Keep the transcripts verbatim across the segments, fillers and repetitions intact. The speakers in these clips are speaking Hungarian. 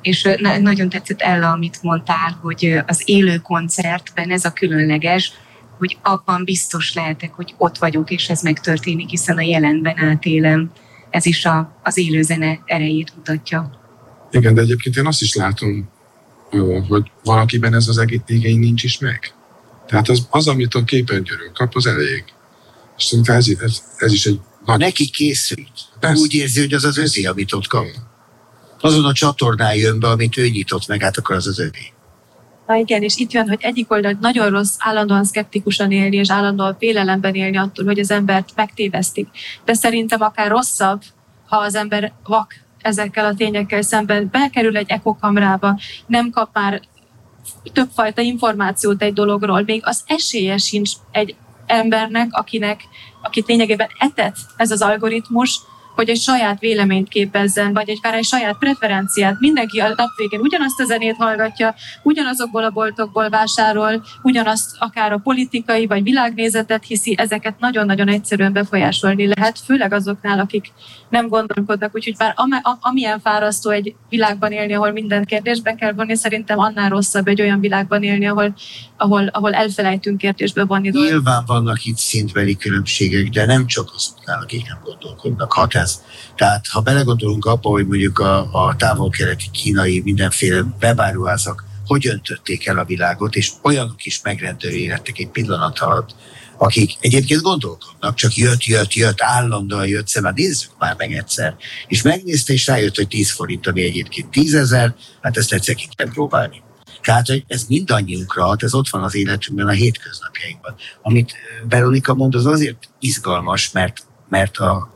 És nagyon tetszett Ella, amit mondtál, hogy az élő koncertben ez a különleges, hogy abban biztos lehetek, hogy ott vagyok, és ez megtörténik, hiszen a jelenben átélem. Ez is a, az élő zene erejét mutatja. Igen, de egyébként én azt is látom, hogy valakiben ez az egész igény nincs is meg. Tehát az, az amit a képernyőről kap, az elég. És szerintem ez, ez, ez is egy nagy... Neki készült. Persze. Úgy érzi, hogy az az övé, amit ott kap. Azon a csatornán jön be, amit ő nyitott meg, hát akkor az az övé. Na igen, és itt jön, hogy egyik oldalt nagyon rossz állandóan szkeptikusan élni, és állandóan félelemben élni attól, hogy az embert megtévesztik. De szerintem akár rosszabb, ha az ember vak ezekkel a tényekkel szemben, bekerül egy ekokamrába, nem kap már többfajta információt egy dologról, még az esélye sincs egy embernek, akinek, akit lényegében etet ez az algoritmus, hogy egy saját véleményt képezzen, vagy egy akár egy saját preferenciát. Mindenki a nap végén ugyanazt a zenét hallgatja, ugyanazokból a boltokból vásárol, ugyanazt akár a politikai vagy világnézetet hiszi, ezeket nagyon-nagyon egyszerűen befolyásolni lehet, főleg azoknál, akik nem gondolkodnak, úgyhogy bár am- amilyen fárasztó egy világban élni, ahol minden kérdésbe kell vonni, szerintem annál rosszabb egy olyan világban élni, ahol, ahol, ahol elfelejtünk kérdésbe vonni. Nyilván vannak itt szintbeli különbségek, de nem csak azoknál, akik nem gondolkodnak. Hat ez. Tehát ha belegondolunk abba, hogy mondjuk a, a távol-keleti kínai mindenféle webáruházak hogy öntötték el a világot, és olyanok is megrendelő életek egy pillanat alatt, akik egyébként gondolkodnak, csak jött, jött, jött, állandóan jött, szóval nézzük már meg egyszer. És megnézte, és rájött, hogy tíz forint, ami egyébként tízezer, hát ezt egyszer ki kell próbálni. Tehát, hogy ez mindannyiunkra hat, ez ott van az életünkben, a hétköznapjainkban. Amit Veronika mond, az azért izgalmas, mert, mert a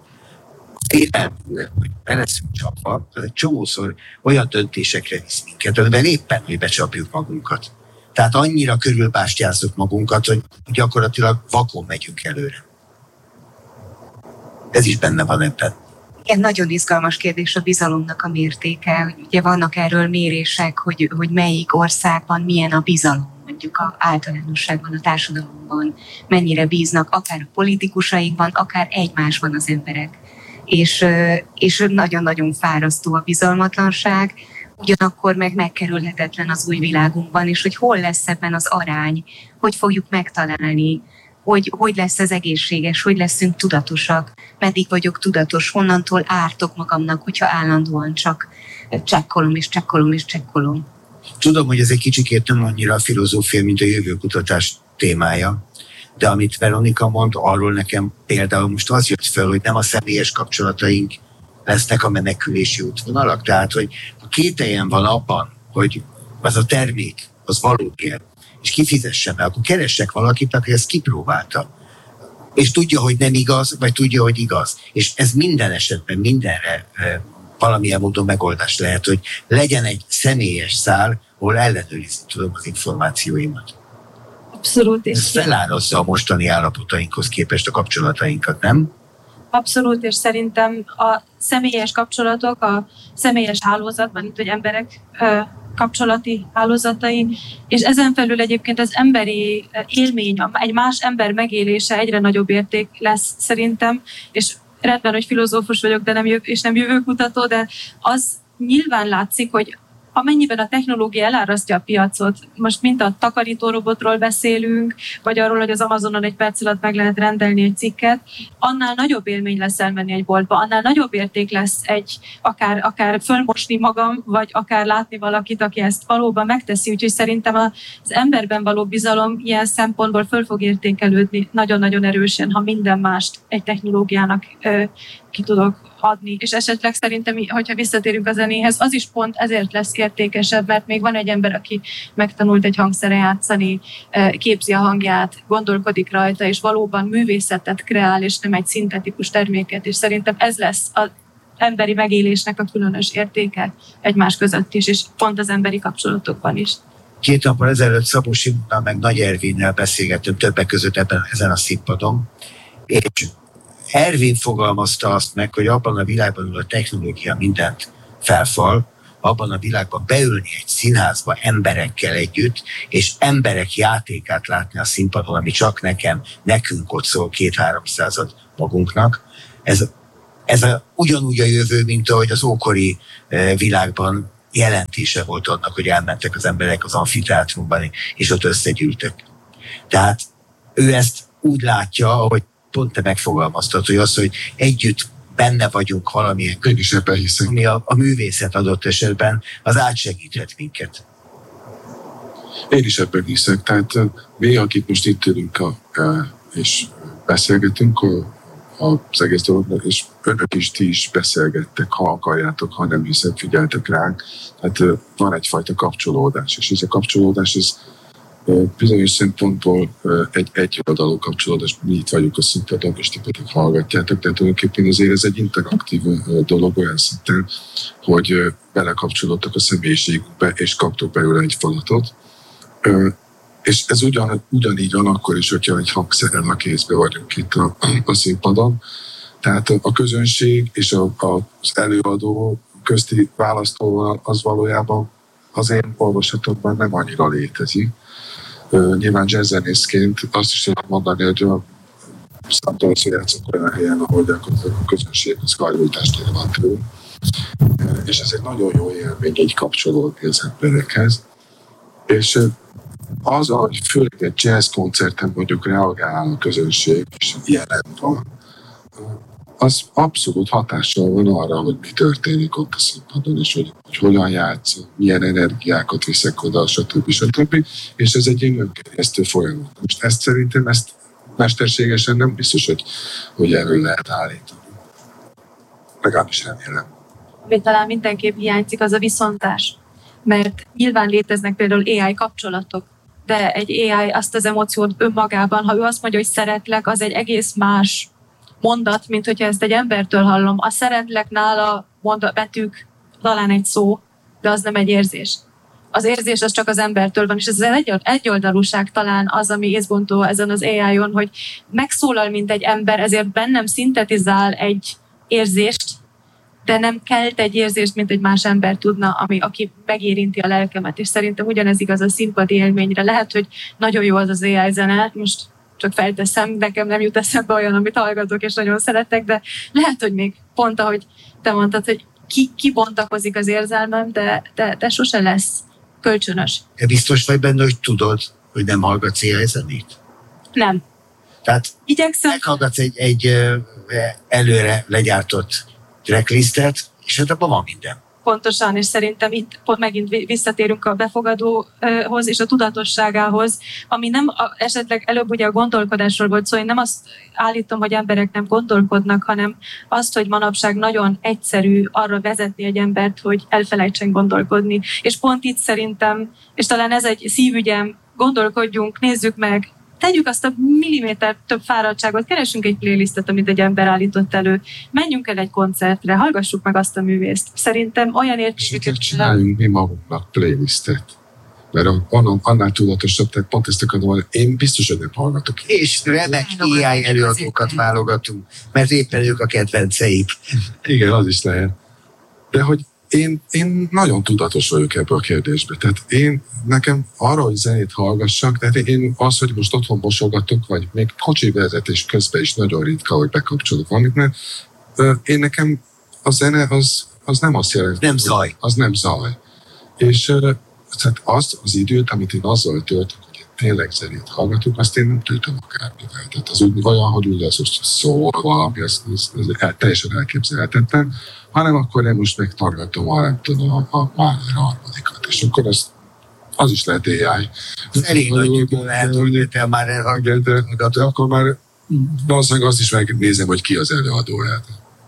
félelműek, hogy be leszünk csapva, az egy csomószor olyan döntésekre visz minket, amiben éppen, hogy becsapjuk magunkat. Tehát annyira körülbástyázzuk magunkat, hogy gyakorlatilag vakon megyünk előre. Ez is benne van ebben. Igen, nagyon izgalmas kérdés a bizalomnak a mértéke. Hogy ugye vannak erről mérések, hogy, hogy melyik országban milyen a bizalom, mondjuk a általánosságban, a társadalomban, mennyire bíznak akár a politikusaikban, akár egymásban az emberek. És, és nagyon-nagyon fárasztó a bizalmatlanság, ugyanakkor meg megkerülhetetlen az új világunkban, és hogy hol lesz ebben az arány, hogy fogjuk megtalálni, hogy, hogy lesz ez egészséges, hogy leszünk tudatosak, meddig vagyok tudatos, honnantól ártok magamnak, hogyha állandóan csak csekkolom és csekkolom és csekkolom. Tudom, hogy ez egy kicsikét nem annyira a filozófia, mint a jövőkutatás témája, de amit Veronika mond, arról nekem például most az jött fel, hogy nem a személyes kapcsolataink lesznek a menekülési útvonalak. Tehát, hogy a kételjen van abban, hogy az a termék, az valódi, és kifizessen meg, akkor keressek valakit, aki ezt kipróbálta. És tudja, hogy nem igaz, vagy tudja, hogy igaz. És ez minden esetben, mindenre e, valamilyen módon megoldás lehet, hogy legyen egy személyes szál, ahol ellenőrizni tudom az információimat. Abszolút. És ez felárazza a mostani állapotainkhoz képest a kapcsolatainkat, nem? Abszolút, és szerintem a személyes kapcsolatok, a személyes hálózatban, itt, hogy emberek ö, kapcsolati hálózatai, és ezen felül egyébként az emberi élmény, egy más ember megélése egyre nagyobb érték lesz szerintem, és rendben, hogy filozófus vagyok, de nem jövő, és nem jövőkutató, de az nyilván látszik, hogy amennyiben a technológia elárasztja a piacot, most mint a takarítórobotról beszélünk, vagy arról, hogy az Amazonon egy perc alatt meg lehet rendelni egy cikket, annál nagyobb élmény lesz elmenni egy boltba, annál nagyobb érték lesz egy, akár, akár fölmosni magam, vagy akár látni valakit, aki ezt valóban megteszi. Úgyhogy szerintem az emberben való bizalom ilyen szempontból föl fog értékelődni nagyon-nagyon erősen, ha minden mást egy technológiának ö, ki tudok adni. És esetleg szerintem, hogyha visszatérünk a zenéhez, az is pont ezért lesz értékesebb, mert még van egy ember, aki megtanult egy hangszere játszani, képzi a hangját, gondolkodik rajta, és valóban művészetet kreál, és nem egy szintetikus terméket, és szerintem ez lesz az emberi megélésnek a különös értéke egymás között is, és pont az emberi kapcsolatokban is. Két nappal ezelőtt Szabó Simonnal meg Nagy Ervinnel beszélgettem többek között ebben, ezen a színpadon, és Ervin fogalmazta azt meg, hogy abban a világban, ahol a technológia mindent felfal, abban a világban beülni egy színházba emberekkel együtt, és emberek játékát látni a színpadon, ami csak nekem, nekünk ott szól két-háromszázad magunknak. Ez, ez a, ugyanúgy a jövő, mint ahogy az ókori világban jelentése volt annak, hogy elmentek az emberek az amfiteátrumban, és ott összegyűltek. Tehát ő ezt úgy látja, ahogy pont te megfogalmaztad, hogy az, hogy együtt benne vagyunk valamilyen Én is ebben hiszek. ami a, a művészet adott esetben, az átsegíthet minket. Én is ebben hiszek. Tehát mi, akik most itt ülünk a, és beszélgetünk a, az egész dolognak, és önök is, ti is beszélgettek, ha akarjátok, ha nem hiszem, figyeltek ránk. Tehát van egyfajta kapcsolódás, és ez a kapcsolódás, ez bizonyos szempontból egy egyoldalú kapcsolódás, mi itt vagyunk a színpadon, és ti pedig hallgatjátok, de tulajdonképpen azért ez egy interaktív dolog olyan szinten, hogy belekapcsolódtak a személyiségükbe, és kaptok belőle egy falatot. És ez ugyan, ugyanígy van akkor is, hogyha egy hangszerrel a kézbe vagyunk itt a, a színpadon. Tehát a közönség és a, a, az előadó közti választóval az valójában az én olvasatomban nem annyira létezik. Uh, nyilván jazzzenészként azt is tudom mondani, hogy a számtalanszor játszok olyan helyen, ahol gyakorlatilag a közönség az karnyújtást van tőle. Uh, és ez egy nagyon jó élmény, így kapcsolódni az emberekhez. És uh, az, hogy főleg egy jazz koncerten mondjuk reagál a közönség, és jelen van, uh, az abszolút hatással van arra, hogy mi történik ott a színpadon, és hogy, hogy hogyan játsz, milyen energiákat viszek oda, stb. stb. És ez egy ilyen önkeresztő folyamat. Most ezt szerintem, ezt mesterségesen nem biztos, hogy, hogy erről lehet állítani. Legalábbis remélem. Ami talán mindenképp hiányzik, az a viszontás. Mert nyilván léteznek például á i kapcsolatok, de egy á i azt az emóciót önmagában, ha ő azt mondja, hogy szeretlek, az egy egész más mondat, mint hogyha ezt egy embertől hallom. A szeretlek nála mondat, betűk, talán egy szó, de az nem egy érzés. Az érzés az csak az embertől van, és ez egy egyoldalúság talán az, ami észbontó ezen az á i-on, hogy megszólal, mint egy ember, ezért bennem szintetizál egy érzést, de nem kelt egy érzést, mint egy más ember tudna, ami, aki megérinti a lelkemet. És szerintem ugyanez igaz a színpadi élményre. Lehet, hogy nagyon jó az az á i zene, most csak felteszem, nekem nem jut eszembe olyan, amit hallgatok, és nagyon szeretek, de lehet, hogy még pont, ahogy te mondtad, hogy ki, kibontakozik az érzelmem, de, de, de sose lesz kölcsönös. De biztos vagy benne, hogy tudod, hogy nem hallgatsz á i zenét? Nem. Tehát igyekszem. Meghallgatsz egy, egy előre legyártott tracklistet, és hát abban van minden. Pontosan, és szerintem itt pont megint visszatérünk a befogadóhoz és a tudatosságához, ami nem a, esetleg előbb ugye a gondolkodásról volt szó, én nem azt állítom, hogy emberek nem gondolkodnak, hanem azt, hogy manapság nagyon egyszerű arra vezetni egy embert, hogy elfelejtsen gondolkodni. És pont itt szerintem, és talán ez egy szívügyem, gondolkodjunk, nézzük meg, tegyük azt a milliméter több fáradtságot, keresünk egy playlistet, amit egy ember állított elő, menjünk el egy koncertre, hallgassuk meg azt a művészt. Szerintem olyan értékeket... És csináljunk mi magunknak playlistet. Mert annál, annál tudatosabb, tehát pont ezt akarom mondani, én biztos, hogy nem hallgatok. És remek á i előadókat válogatunk, mert éppen ők a kedvenceik. Igen, az is lehet. De hogy Én, én nagyon tudatos vagyok ebbe a kérdésbe. Tehát én, nekem arra, hogy zenét hallgassak, tehát én az, hogy most otthon mosogatok, vagy még kocsi vezetés közben is nagyon ritka, hogy bekapcsolok valamit, mert ö, én nekem a zene az, az nem azt jelenti. Nem zaj. Az nem zaj. És ö, tehát az az időt, amit én azzal töltök, hogy én tényleg zenét hallgatok, azt én nem töltöm akármivel. Tehát az úgy olyan, hogy úgy az most szól valami, az, az, az el, teljesen elképzelhetetlen, hanem akkor én most megtargatom a, nem tudom, a, a Mahler harmadikat, és akkor az, az is lehet á i. Elég nagy lehet, hogy te már elhallgatod. De akkor már valószínűleg azt is megnézem, hogy ki az előadója.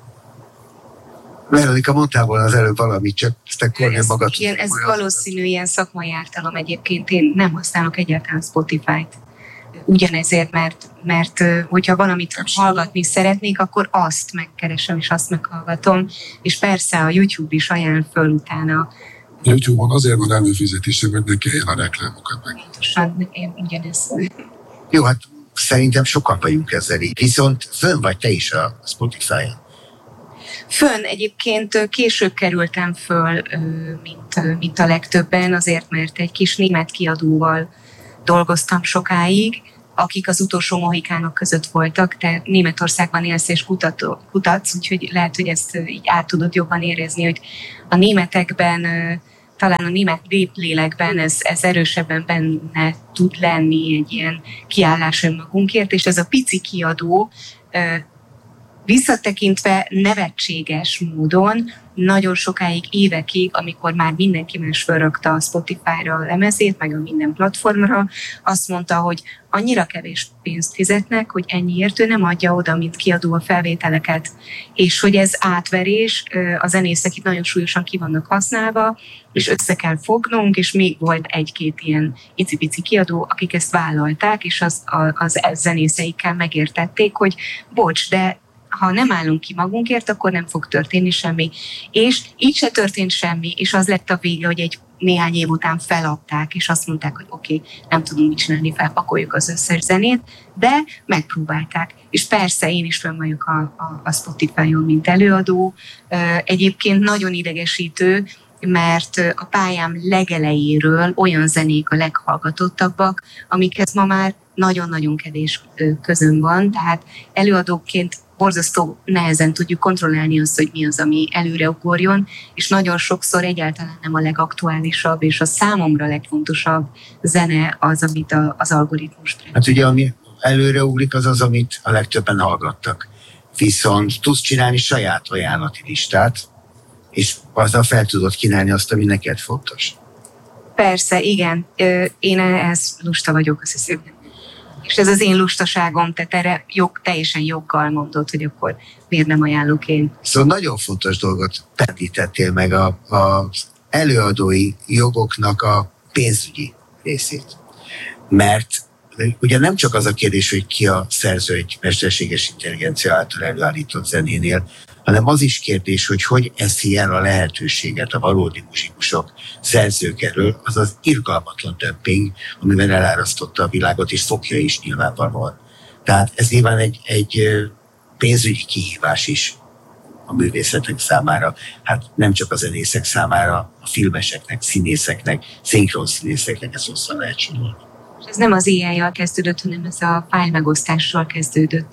Veronika, mondtál volna az előbb valamit, csak te kornél magad. Igen, ez valószínű ilyen szakmai ártalom egyébként. Én nem használok egyáltalán Spotify-t. Ugyanezért, mert, mert hogyha valamit hallgatni szeretnék, akkor azt megkeresem, és azt meghallgatom. És persze a YouTube is ajánl föl utána. YouTube-on azért van előfizetésem, hogy ne kelljen a reklámokat meg. Pontosan, én ugyanez. Jó, hát szerintem sokan vagyunk ezzel így. Viszont fönn vagy te is a Spotify-on. Fönn egyébként később kerültem föl, mint, mint a legtöbben, azért, mert egy kis német kiadóval dolgoztam sokáig, akik az utolsó mohikánok között voltak, te Németországban élsz és kutató, kutatsz, úgyhogy lehet, hogy ezt így át tudod jobban érezni, hogy a németekben talán a német néplélekben ez, ez erősebben benne tud lenni egy ilyen kiállás önmagunkért, és ez a pici kiadó visszatekintve nevetséges módon nagyon sokáig, évekig, amikor már mindenki más fölrakta a Spotify-ra a lemezét, meg a minden platformra, azt mondta, hogy annyira kevés pénzt fizetnek, hogy ennyiért ő nem adja oda, mint kiadó a felvételeket, és hogy ez átverés, a zenészek itt nagyon súlyosan ki vannak használva, és össze kell fognunk, és még volt egy-két ilyen icipici kiadó, akik ezt vállalták, és az, az zenészeikkel megértették, hogy bocs, de ha nem állunk ki magunkért, akkor nem fog történni semmi. És így se történt semmi, és az lett a vége, hogy egy néhány év után feladták, és azt mondták, hogy oké, okay, nem tudunk mit csinálni, felpakoljuk az összes zenét, de megpróbálták. És persze én is fönn vagyok a, a, a Spotify-on, mint előadó. Egyébként nagyon idegesítő, mert a pályám legelejéről olyan zenék a leghallgatottabbak, amikhez ma már nagyon-nagyon kevés közön van, tehát előadóként borzasztó nehezen tudjuk kontrollálni azt, hogy mi az, ami előre ugorjon, és nagyon sokszor egyáltalán nem a legaktuálisabb, és a számomra legfontosabb zene az, amit a, az algoritmus. Hát ugye, ami előre ugrik, az az, amit a legtöbben hallgattak. Viszont tudsz csinálni saját ajánlati listát, és azzal fel tudod kínálni azt, ami neked fontos. Persze, igen. Én ehhez lusta vagyok, azt hiszem. És ez az én lustaságom, tehát erre jog, teljesen joggal mondod, hogy akkor miért nem ajánlok én. Szóval nagyon fontos dolgot említettél meg a, a előadói jogoknak a pénzügyi részét. Mert ugye nem csak az a kérdés, hogy ki a szerző egy mesterséges intelligencia által előállított zenénél, hanem az is kérdés, hogy hogy eszi el a lehetőséget a valódi muzsikusok, szerzők erről, az az irgalmatlan dömping, amivel elárasztotta a világot, és fogja is nyilvánvalóan. Tehát ez nyilván egy, egy pénzügyi kihívás is a művészetek számára, hát nem csak a zenészek számára, a filmeseknek, színészeknek, szinkronszínészeknek, ezt hosszan lehet sorolni. Ez nem az á í-jal kezdődött, hanem ez a fájl megosztással kezdődött.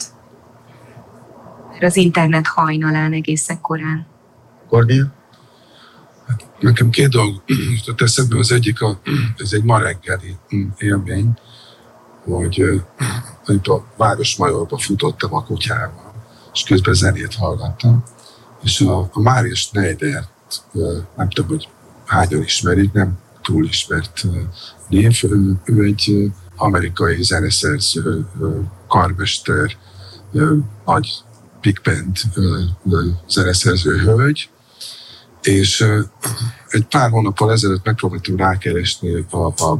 Az internet hajnalán egészen korán. Kornél? Hát, nekem két dolog jutott eszembe, az egyik, a, ez egy ma reggeli élmény, hogy a Városmajorba futottam a kutyával, és közben zenét hallgattam, és a, a Mária Schneidert, nem tudom, hogy hányan ismerik, nem túl ismert név, ő, ő egy amerikai zeneszerző, karmester, nagy big band zeneszerző hölgy, és egy pár hónappal ezelőtt megpróbáltam rákeresni a, a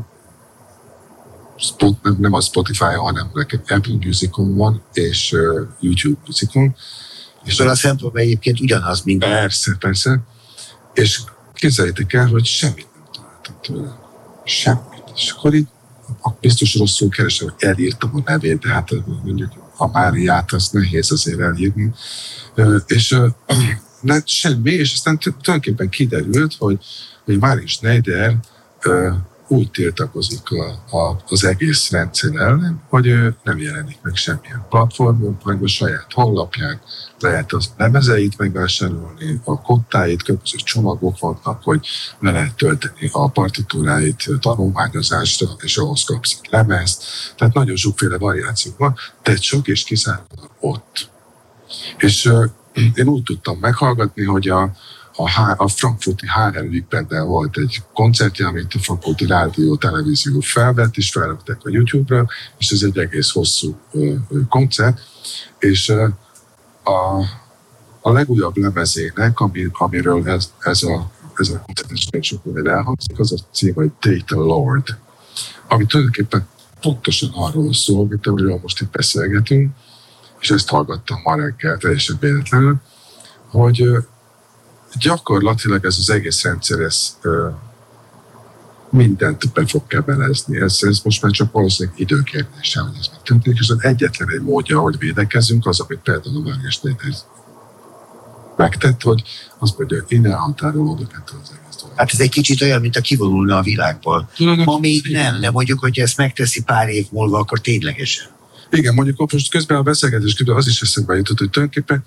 Spot, nem a Spotify-on, hanem nekem Apple Musicon van, és YouTube Musicon. És szóval a szempontból egyébként ugyanaz, mint... Persze, persze. És képzeljétek el, hogy semmit nem találtam tőle. Semmit. És akkor így biztos rosszul keresem, hogy elírtam a nevét, de hát mondjuk a Máriát, azt nehéz azért elírni. És nem, semmi, és aztán tulajdonképpen kiderült, hogy, hogy Mária Schneider úgy tiltakozik a, a, az egész rendszer ellen, hogy ő nem jelenik meg semmilyen platformon, meg a saját honlapján lehet az lemezeit megvásárolni, a kottáit, különböző csomagok vannak, hogy le lehet tölteni a partitúráit tanulmányozásra, és ahhoz kapsz egy lemezt. Tehát nagyon sokféle variáció van, de sok és kizárólag ott. És uh, én úgy tudtam meghallgatni, hogy a A, H- a frankfurti há er Big Banddel volt egy koncertje, amit a frankfurti rádió, televízió felvett, és felrakták a YouTube-ra, és ez egy egész hosszú ö, ö, koncert, és ö, a, a legújabb lemezének, ami, amiről ez, ez a, ez a koncert sok minden elhangzik, az a cím, hogy Data Lord, ami tulajdonképpen pontosan arról szól, mint amiről most itt beszélgetünk, és ezt hallgattam ma reggel teljesen véletlenül, hogy ö, gyakorlatilag ez az egész rendszer, ez ö, mindent be fog kebelezni. Ez, ez most már csak valószínűleg időkérdése, hogy ez megtörténik, és az egyetlen egy módja, hogy védekezünk, az, amit például a Mária Schneider megtett, hogy azt mondja, hogy innen határolódok ettől az egész dolog. Hát ez egy kicsit olyan, mint a kivonulna a világból. Ma még nem, de mondjuk, hogy ezt megteszi pár év múlva, akkor ténylegesen. Igen, mondjuk most közben a beszélgetés közben az is eszembe jutott, hogy tulajdonképpen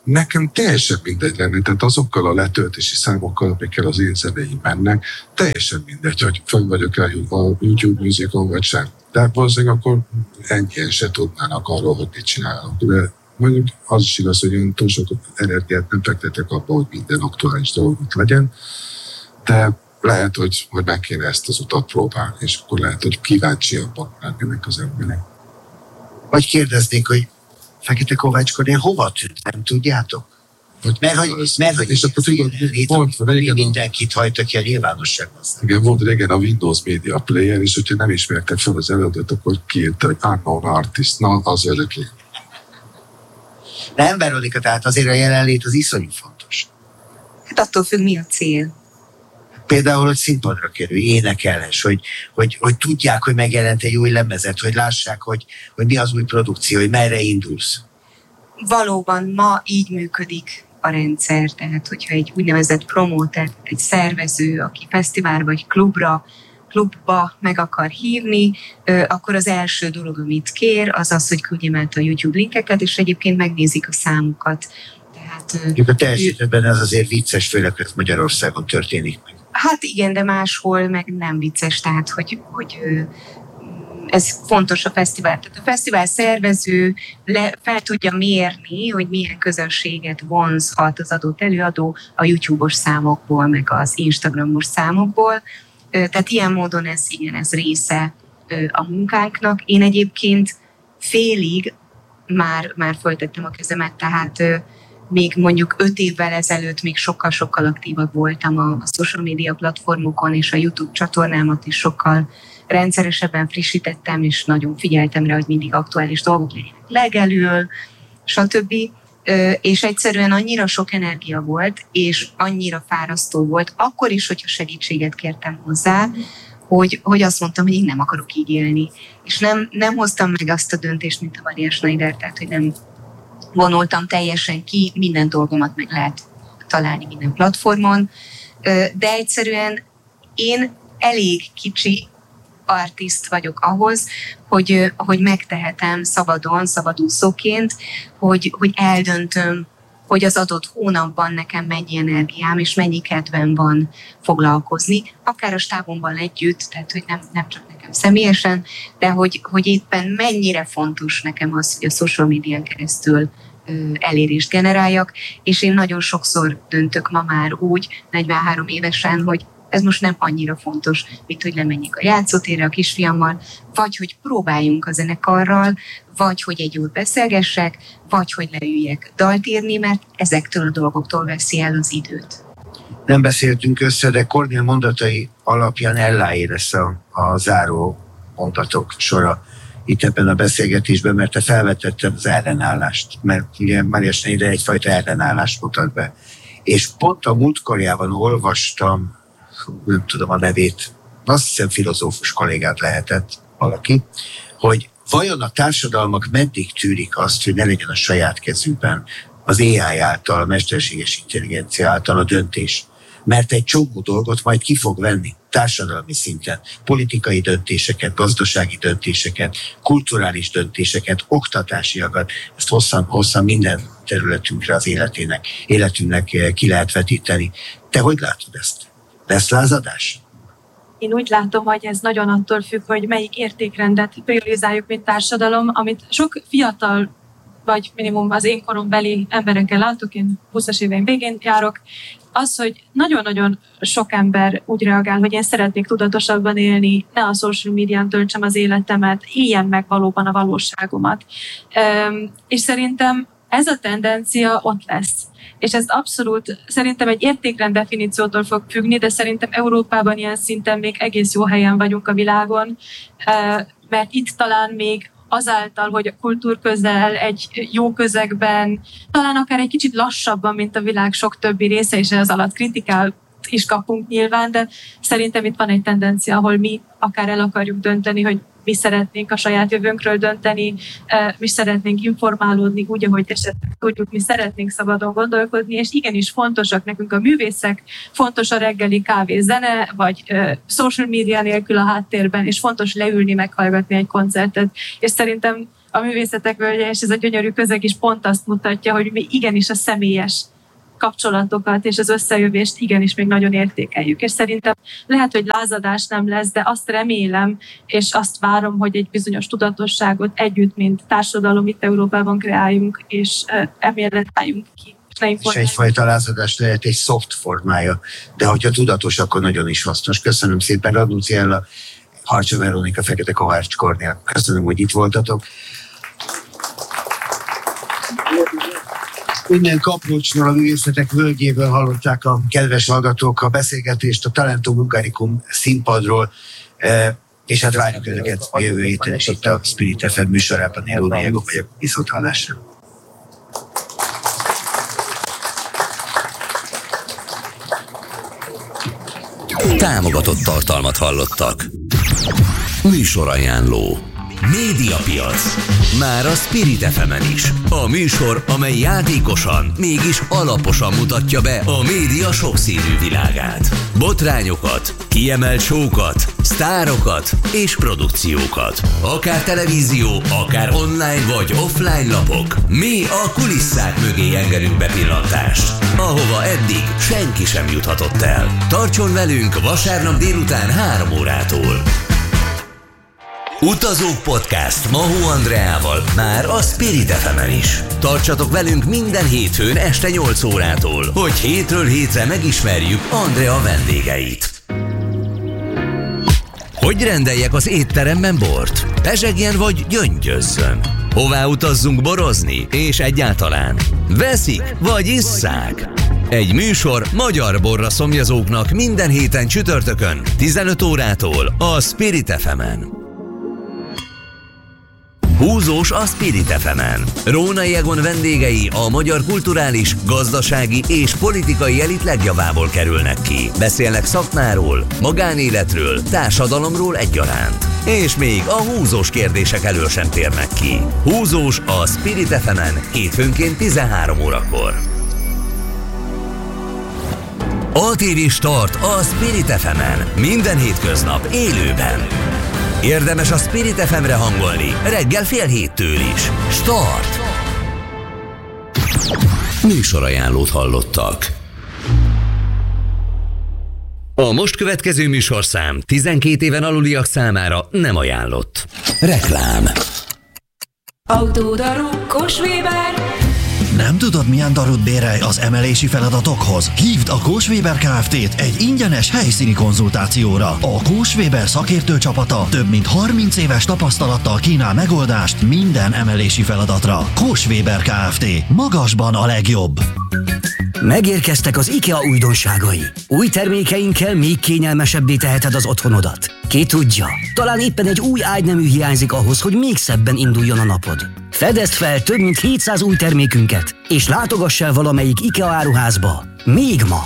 nekem teljesen mindegy lenne, tehát azokkal a letöltési számokkal, amikkel az én zeneim mennek, teljesen mindegy, hogy fönn vagyok a YouTube Musicon vagy sem. De valószínűleg akkor ennyien se tudnának arról, hogy mit csinálok. De mondjuk az is igaz, hogy én túl sok energiát nem fektetek abba, hogy minden aktuális dolgot legyen, de lehet, hogy, hogy meg kéne ezt az utat próbálni, és akkor lehet, hogy kíváncsiabban lennének az emberek. Vagy kérdeznék, hogy Fekete Kovács Kornél hova tűnt, nem tudjátok? Vagy mert hogy, az, mert, hogy és akkor tudod, volt régen mindenkit hajtak ki a nyilvánosságban. Igen, volt régen a Windows Media Player, és hogyha nem ismertek fel az előadót, akkor kiírta, hogy unknown artist, na az vagyok én. Nem, Veronika, tehát azért a jelenlét az iszonyú fontos. Hát attól függ, mi a cél. Például, hogy színpadra kerül, énekelhes, hogy, hogy, hogy tudják, hogy megjelent egy új lemezet, hogy lássák, hogy, hogy mi az új produkció, hogy merre indulsz. Valóban ma így működik a rendszer, tehát hogyha egy úgynevezett promóter, egy szervező, aki fesztivál vagy klubra, klubba meg akar hívni, akkor az első dolog, amit kér, az az, hogy küldjem át a YouTube linkeket, és egyébként megnézik a számokat. Tehát, a te esetben ez azért vicces, főleg, hogy Magyarországon történik meg. Hát igen, de máshol meg nem vicces, tehát hogy, hogy ez fontos a fesztivál. Tehát a fesztivál szervező le, fel tudja mérni, hogy milyen közönséget vonzhat az adott előadó a YouTube-os számokból, meg az Instagramos számokból. Tehát ilyen módon ez, igen, ez része a munkánknak. Én egyébként félig már, már föltettem a kezemet, tehát még mondjuk öt évvel ezelőtt még sokkal-sokkal aktívabb voltam a, a social media platformokon, és a YouTube csatornámat is sokkal rendszeresebben frissítettem, és nagyon figyeltem rá, hogy mindig aktuális dolgok legyenek legelől, stb. És egyszerűen annyira sok energia volt, és annyira fárasztó volt, akkor is, hogyha segítséget kértem hozzá, hogy, hogy azt mondtam, hogy én nem akarok így élni. És nem, nem hoztam meg azt a döntést, mint a Maria Schneider, tehát hogy nem vonultam teljesen ki, minden dolgomat meg lehet találni minden platformon, de egyszerűen én elég kicsi artist vagyok ahhoz, hogy, hogy megtehetem szabadon, szabadúszóként, hogy, hogy eldöntöm, hogy az adott hónapban nekem mennyi energiám és mennyi kedvem van foglalkozni, akár a stábomban együtt, tehát hogy nem, nem csak nekem személyesen, de hogy, hogy éppen mennyire fontos nekem az, hogy a social médián keresztül ö, elérést generáljak, és én nagyon sokszor döntök ma már úgy, negyvenhárom évesen, hogy ez most nem annyira fontos, mint hogy lemenjek a játszótérre a kisfiammal, vagy hogy próbáljunk a zenekarral, vagy hogy egy jót beszélgessek, vagy hogy leüljek dalt írni, mert ezektől a dolgoktól veszi el az időt. Nem beszéltünk össze, de Kornél mondatai alapján Elláé lesz a, a záró mondatok sora itt ebben a beszélgetésben, mert te felvetetted az ellenállást, mert ugye Maria Schneider egyfajta ellenállást mutat be. És pont a múltkorjában olvastam, nem tudom a nevét, azt hiszem filozófus kollégát lehetett valaki, hogy vajon a társadalmak meddig tűrik azt, hogy ne legyen a saját kezükben az á i által, a mesterséges intelligencia által a döntés. Mert egy csomó dolgot majd ki fog venni társadalmi szinten. Politikai döntéseket, gazdasági döntéseket, kulturális döntéseket, oktatásiakat. Ezt hosszan, hosszan minden területünkre az életének, életünknek ki lehet vetíteni. Te hogy látod ezt? Lesz lázadás? Én úgy látom, hogy ez nagyon attól függ, hogy melyik értékrendet priorizáljuk, mint társadalom, amit sok fiatal, vagy minimum az én korombeli emberekkel látok, én húszas éveim végén járok, az, hogy nagyon-nagyon sok ember úgy reagál, hogy én szeretnék tudatosabban élni, ne a social médián töltsem az életemet, éljen meg valóban a valóságomat. És szerintem ez a tendencia ott lesz. És ez abszolút szerintem egy értékrend definíciótól fog függni, de szerintem Európában ilyen szinten még egész jó helyen vagyunk a világon, mert itt talán még azáltal, hogy a kultúrközel egy jó közegben, talán akár egy kicsit lassabban, mint a világ sok többi része, és ez alatt kritikál is kapunk nyilván, de szerintem itt van egy tendencia, ahol mi akár el akarjuk dönteni, hogy mi szeretnénk a saját jövőnkről dönteni, mi szeretnénk informálódni úgy, ahogy esetleg tudjuk, mi szeretnénk szabadon gondolkodni, és igenis fontosak nekünk a művészek, fontos a reggeli kávé, zene, vagy social media nélkül a háttérben, és fontos leülni, meghallgatni egy koncertet. És szerintem a Művészetek Völgye, és ez a gyönyörű közeg is pont azt mutatja, hogy mi igenis a személyes kapcsolatokat és az összejövést igenis még nagyon értékeljük. És szerintem lehet, hogy lázadás nem lesz, de azt remélem, és azt várom, hogy egy bizonyos tudatosságot együtt, mint társadalom itt Európában kreáljunk, és emellett álljunk ki. És egyfajta lázadás lehet egy soft formája, de hogyha tudatos, akkor nagyon is hasznos. Köszönöm szépen, Radnóti Ella, Harcsa Veronika, Fekete Kovács Kornél. Köszönöm, hogy itt voltatok. Minden Kaprocsnál, a Művészetek Völgyéből hallották a kedves hallgatók a beszélgetést a Talentum Hungarikum színpadról, és hát várjuk önöket a jövő héten, és itt a Spirit ef em műsorában. Hello, Diego vagyok, viszont hallásra. Támogatott tartalmat hallottak. Műsorajánló. Médiapiac. Már a Spirit ef emen is. A műsor, amely játékosan, mégis alaposan mutatja be a média sokszínű világát. Botrányokat, kiemelt show-kat, sztárokat és produkciókat. Akár televízió, akár online vagy offline lapok. Mi a kulisszák mögé engedünk bepillantást, ahova eddig senki sem juthatott el. Tartson velünk vasárnap délután három órától. Utazók Podcast Mahó Andreával már a Spirit ef emen is. Tartsatok velünk minden hétfőn este nyolc órától, hogy hétről hétre megismerjük Andrea vendégeit. Hogy rendeljek az étteremben bort? Pezsegjen vagy gyöngyözzön? Hová utazzunk borozni? És egyáltalán veszik vagy isszák? Egy műsor magyar borra szomjazóknak minden héten csütörtökön tizenöt órától a Spirit ef emen. Húzós a Spirit ef emen. Rónai Egon vendégei a magyar kulturális, gazdasági és politikai elit legjavából kerülnek ki. Beszélnek szakmáról, magánéletről, társadalomról egyaránt. És még a húzós kérdések elől sem térnek ki. Húzós a Spirit ef emen hétfőnként tizenhárom órakor. á té vé Start a Spirit ef emen minden hétköznap élőben. Érdemes a Spirit ef emre hangolni, reggel fél héttől is. Start! Műsorajánlót hallottak. A most következő műsorszám tizenkét éven aluliak számára nem ajánlott. Reklám. Autódaru Kós-Weber. Nem tudod, milyen darut bérelj az emelési feladatokhoz? Hívd a Kós-Weber Kft-t egy ingyenes helyszíni konzultációra. A Kós-Weber szakértő csapata több mint harminc éves tapasztalattal kínál megoldást minden emelési feladatra. Kós-Weber Kft. Magasban a legjobb. Megérkeztek az IKEA újdonságai. Új termékeinkkel még kényelmesebbé teheted az otthonodat. Ki tudja, talán éppen egy új ágynemű hiányzik ahhoz, hogy még szebben induljon a napod. Fedezd fel több mint hétszáz új termékünket, és látogass el valamelyik IKEA áruházba. Még ma!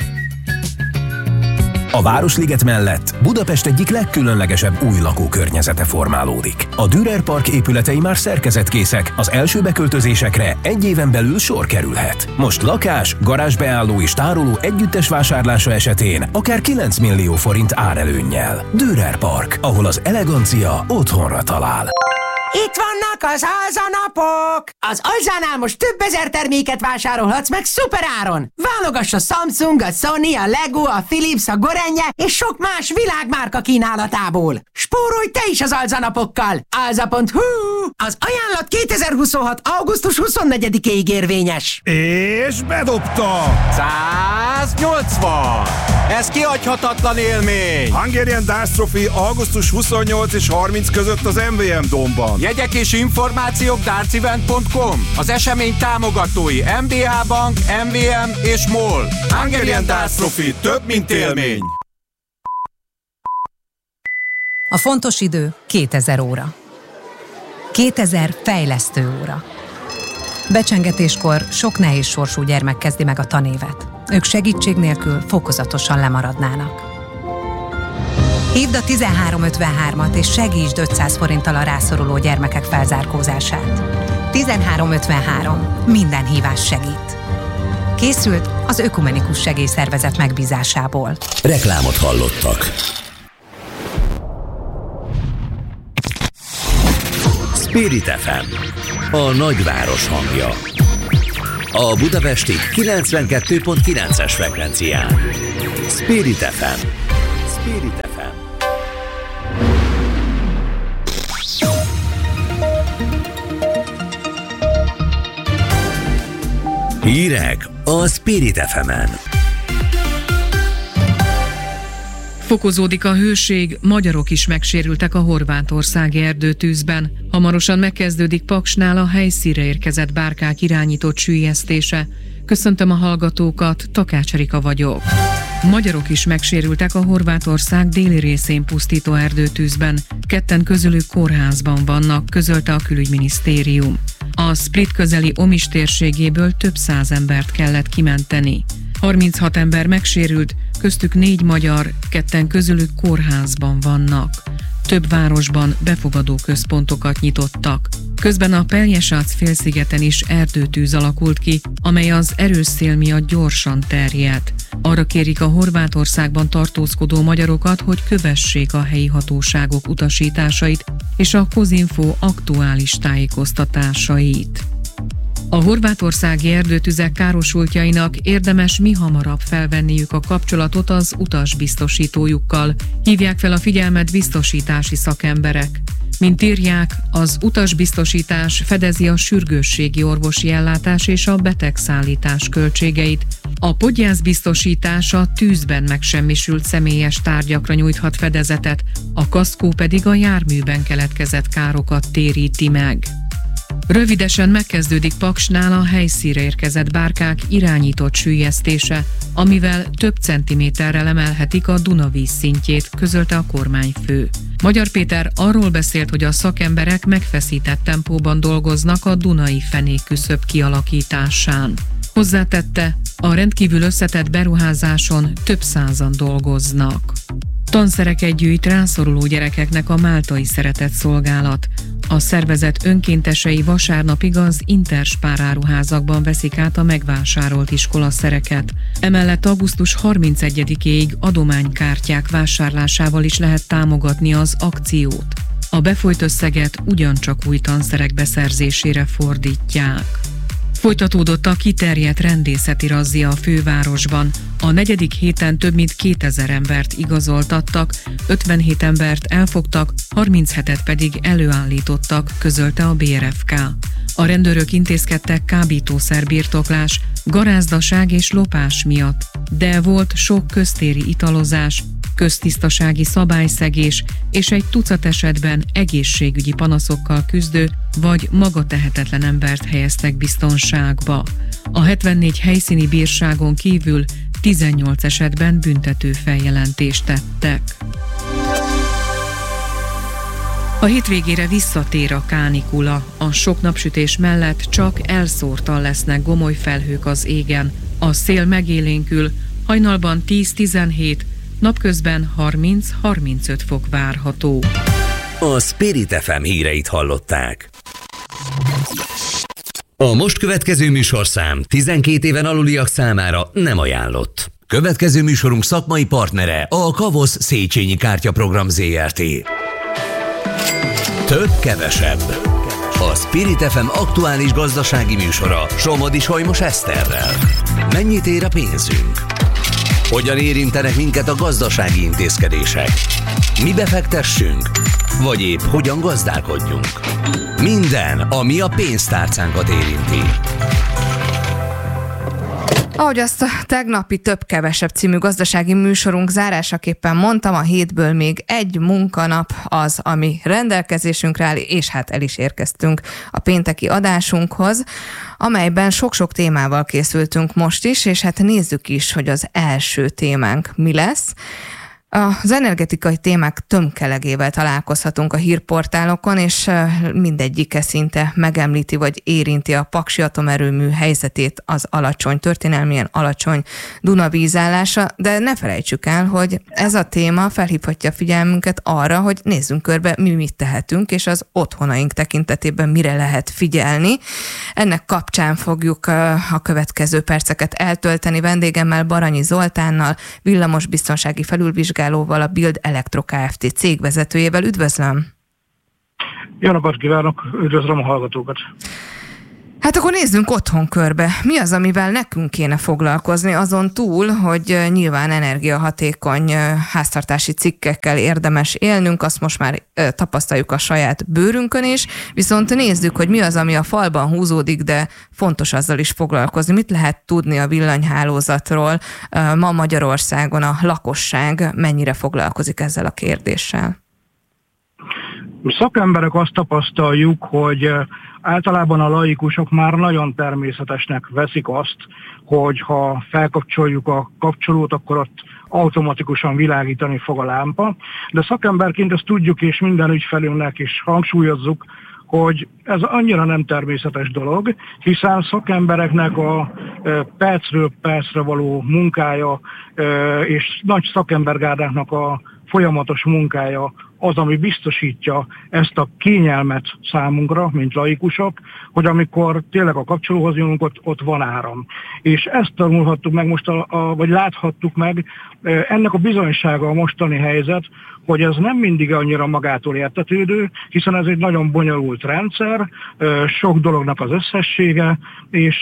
A Városliget mellett Budapest egyik legkülönlegesebb új lakókörnyezete formálódik. A Dürer Park épületei már szerkezetkészek, az első beköltözésekre egy éven belül sor kerülhet. Most lakás, garázsbeálló és tároló együttes vásárlása esetén akár kilenc millió forint árelőnnyel. Dürer Park, ahol az elegancia otthonra talál. Itt vannak az alzanapok! Az Alzánál most több ezer terméket vásárolhatsz meg szuperáron! Válogass a Samsung, a Sony, a Lego, a Philips, a Gorenje és sok más világmárka kínálatából. Spórolj te is az alzanapokkal! alza pont hu. Az ajánlat kétezer-huszonhat. augusztus huszonnegyedikéig érvényes. És bedobta! száznyolcvan! Ez kihagyhatatlan élmény! Hungarian Darts Trophy augusztus huszonnyolc és harminc között az em vé em Domban. Jegyek és információk dartsevent pont com. Az esemény támogatói em bé há Bank, em vé em és MOL. Hungarian Darts Trophy, több mint élmény. A fontos idő kétezer óra. kétezer fejlesztő óra. Becsengetéskor sok nehéz sorsú gyermek kezdi meg a tanévet. Ők segítség nélkül fokozatosan lemaradnának. Hívd a tizenhárom ötvenhármat és segítsd ötszáz forinttal a rászoruló gyermekek felzárkózását. tizenhárom ötvenhárom. Minden hívás segít. Készült az Ökumenikus Segélyszervezet megbízásából. Reklámot hallottak. Spirit ef em, a nagyváros hangja. A budapesti kilencvenkettő pont kilences frekvencián. Spirit ef em. Spirit ef em. Hírek a Spirit ef emen. Fokozódik a hőség, magyarok is megsérültek a horvátországi erdőtűzben. Hamarosan megkezdődik Paksnál a helyszínre érkezett bárkák irányított süllyesztése. Köszöntöm a hallgatókat, Takács Erika vagyok. Magyarok is megsérültek a Horvátország déli részén pusztító erdőtűzben. Ketten közülük kórházban vannak, közölte a külügyminisztérium. A Split közeli Omis térségéből több száz embert kellett kimenteni. harminchat ember megsérült, köztük négy magyar, ketten közülük kórházban vannak. Több városban befogadó központokat nyitottak. Közben a Pelješac félszigeten is erdőtűz alakult ki, amely az erős szél miatt gyorsan terjedt. Arra kérik a Horvátországban tartózkodó magyarokat, hogy kövessék a helyi hatóságok utasításait és a Kozinfo aktuális tájékoztatásait. A horvátországi erdőtüzek károsultjainak érdemes mihamarabb felvenniük a kapcsolatot az utasbiztosítójukkal. Hívják fel a figyelmet biztosítási szakemberek. Mint írják, az utasbiztosítás fedezi a sürgősségi orvosi ellátás és a betegszállítás költségeit. A podgyászbiztosítás a tűzben megsemmisült személyes tárgyakra nyújthat fedezetet, a kaszkó pedig a járműben keletkezett károkat téríti meg. Rövidesen megkezdődik Paksnál a helyszínre érkezett bárkák irányított süllyesztése, amivel több centiméterrel emelhetik a Dunavíz szintjét, közölte a kormányfő. Magyar Péter arról beszélt, hogy a szakemberek megfeszített tempóban dolgoznak a Dunai fenékküszöb kialakításán. Hozzátette, a rendkívül összetett beruházáson több százan dolgoznak. Tanszereket gyűjt rászoruló gyerekeknek a Máltai Szeretett Szolgálat. A szervezet önkéntesei vasárnapig az Interspár áruházakban veszik át a megvásárolt iskolaszereket. Emellett augusztus harmincegyedikéig adománykártyák vásárlásával is lehet támogatni az akciót. A befolyt összeget ugyancsak új tanszerek beszerzésére fordítják. Folytatódott a kiterjedt rendészeti razzia a fővárosban. A negyedik héten több mint kétezer embert igazoltattak, ötvenhét embert elfogtak, harminchetet pedig előállítottak, közölte a bé er ef ká. A rendőrök intézkedtek kábítószerbirtoklás, garázdaság és lopás miatt, de volt sok köztéri italozás, köztisztasági szabályszegés és egy tucat esetben egészségügyi panaszokkal küzdő vagy magatehetetlen embert helyeztek biztonságba. A hetvennégy helyszíni bírságon kívül tizennyolc esetben büntető feljelentést tettek. A hétvégére visszatér a kánikula. A sok napsütés mellett csak elszórtan lesznek gomoly felhők az égen. A szél megélénkül, hajnalban tíz-tizenhét, napközben harminc-harmincöt fok várható. A Spirit ef em híreit hallották. A most következő műsorszám tizenkét éven aluliak számára nem ajánlott. Következő műsorunk szakmai partnere a Kavosz Széchenyi Kártyaprogram zé er té. Több kevesebb. A Spirit ef em aktuális gazdasági műsora Somodi Solymos Eszterrel. Mennyit ér a pénzünk? Hogyan érintenek minket a gazdasági intézkedések? Mi befektessünk? Vagy épp hogyan gazdálkodjunk? Minden, ami a pénztárcánkat érinti. Ahogy azt a tegnapi Több-kevesebb című gazdasági műsorunk zárásaképpen mondtam, a hétből még egy munkanap az, ami rendelkezésünkre áll, és hát el is érkeztünk a pénteki adásunkhoz, amelyben sok-sok témával készültünk most is, és hát nézzük is, hogy az első témánk mi lesz. Az energetikai témák tömkelegével találkozhatunk a hírportálokon, és mindegyike szinte megemlíti vagy érinti a paksi atomerőmű helyzetét, az alacsony, történelmien alacsony Dunavízállása, de ne felejtsük el, hogy ez a téma felhívhatja a figyelmünket arra, hogy nézzünk körbe, mi mit tehetünk, és az otthonaink tekintetében mire lehet figyelni. Ennek kapcsán fogjuk a következő perceket eltölteni vendégemmel, Baranyi Zoltánnal, villamosbiztonsági felülvizsgálóval, a Build Electro Kft. Cégvezetőjével. Üdvözlöm! Jó napot kívánok, üdvözlöm a hallgatókat! Hát akkor nézzünk otthon körbe. Mi az, amivel nekünk kéne foglalkozni, azon túl, hogy nyilván energiahatékony háztartási cikkekkel érdemes élnünk, azt most már tapasztaljuk a saját bőrünkön is, viszont nézzük, hogy mi az, ami a falban húzódik, de fontos azzal is foglalkozni. Mit lehet tudni a villanyhálózatról? Ma Magyarországon a lakosság mennyire foglalkozik ezzel a kérdéssel? Szakemberek azt tapasztaljuk, hogy általában a laikusok már nagyon természetesnek veszik azt, hogy ha felkapcsoljuk a kapcsolót, akkor ott automatikusan világítani fog a lámpa. De szakemberként ezt tudjuk, és minden ügyfelünknek is hangsúlyozzuk, hogy ez annyira nem természetes dolog, hiszen szakembereknek a percről percre való munkája és nagy szakembergárdáknak a folyamatos munkája az, ami biztosítja ezt a kényelmet számunkra, mint laikusok, hogy amikor tényleg a kapcsolóhoz jönünk, ott, ott van áram. És ezt tanulhattuk meg most, a, a, vagy láthattuk meg, ennek a bizonysága a mostani helyzet, hogy ez nem mindig annyira magától értetődő, hiszen ez egy nagyon bonyolult rendszer, sok dolognak az összessége, és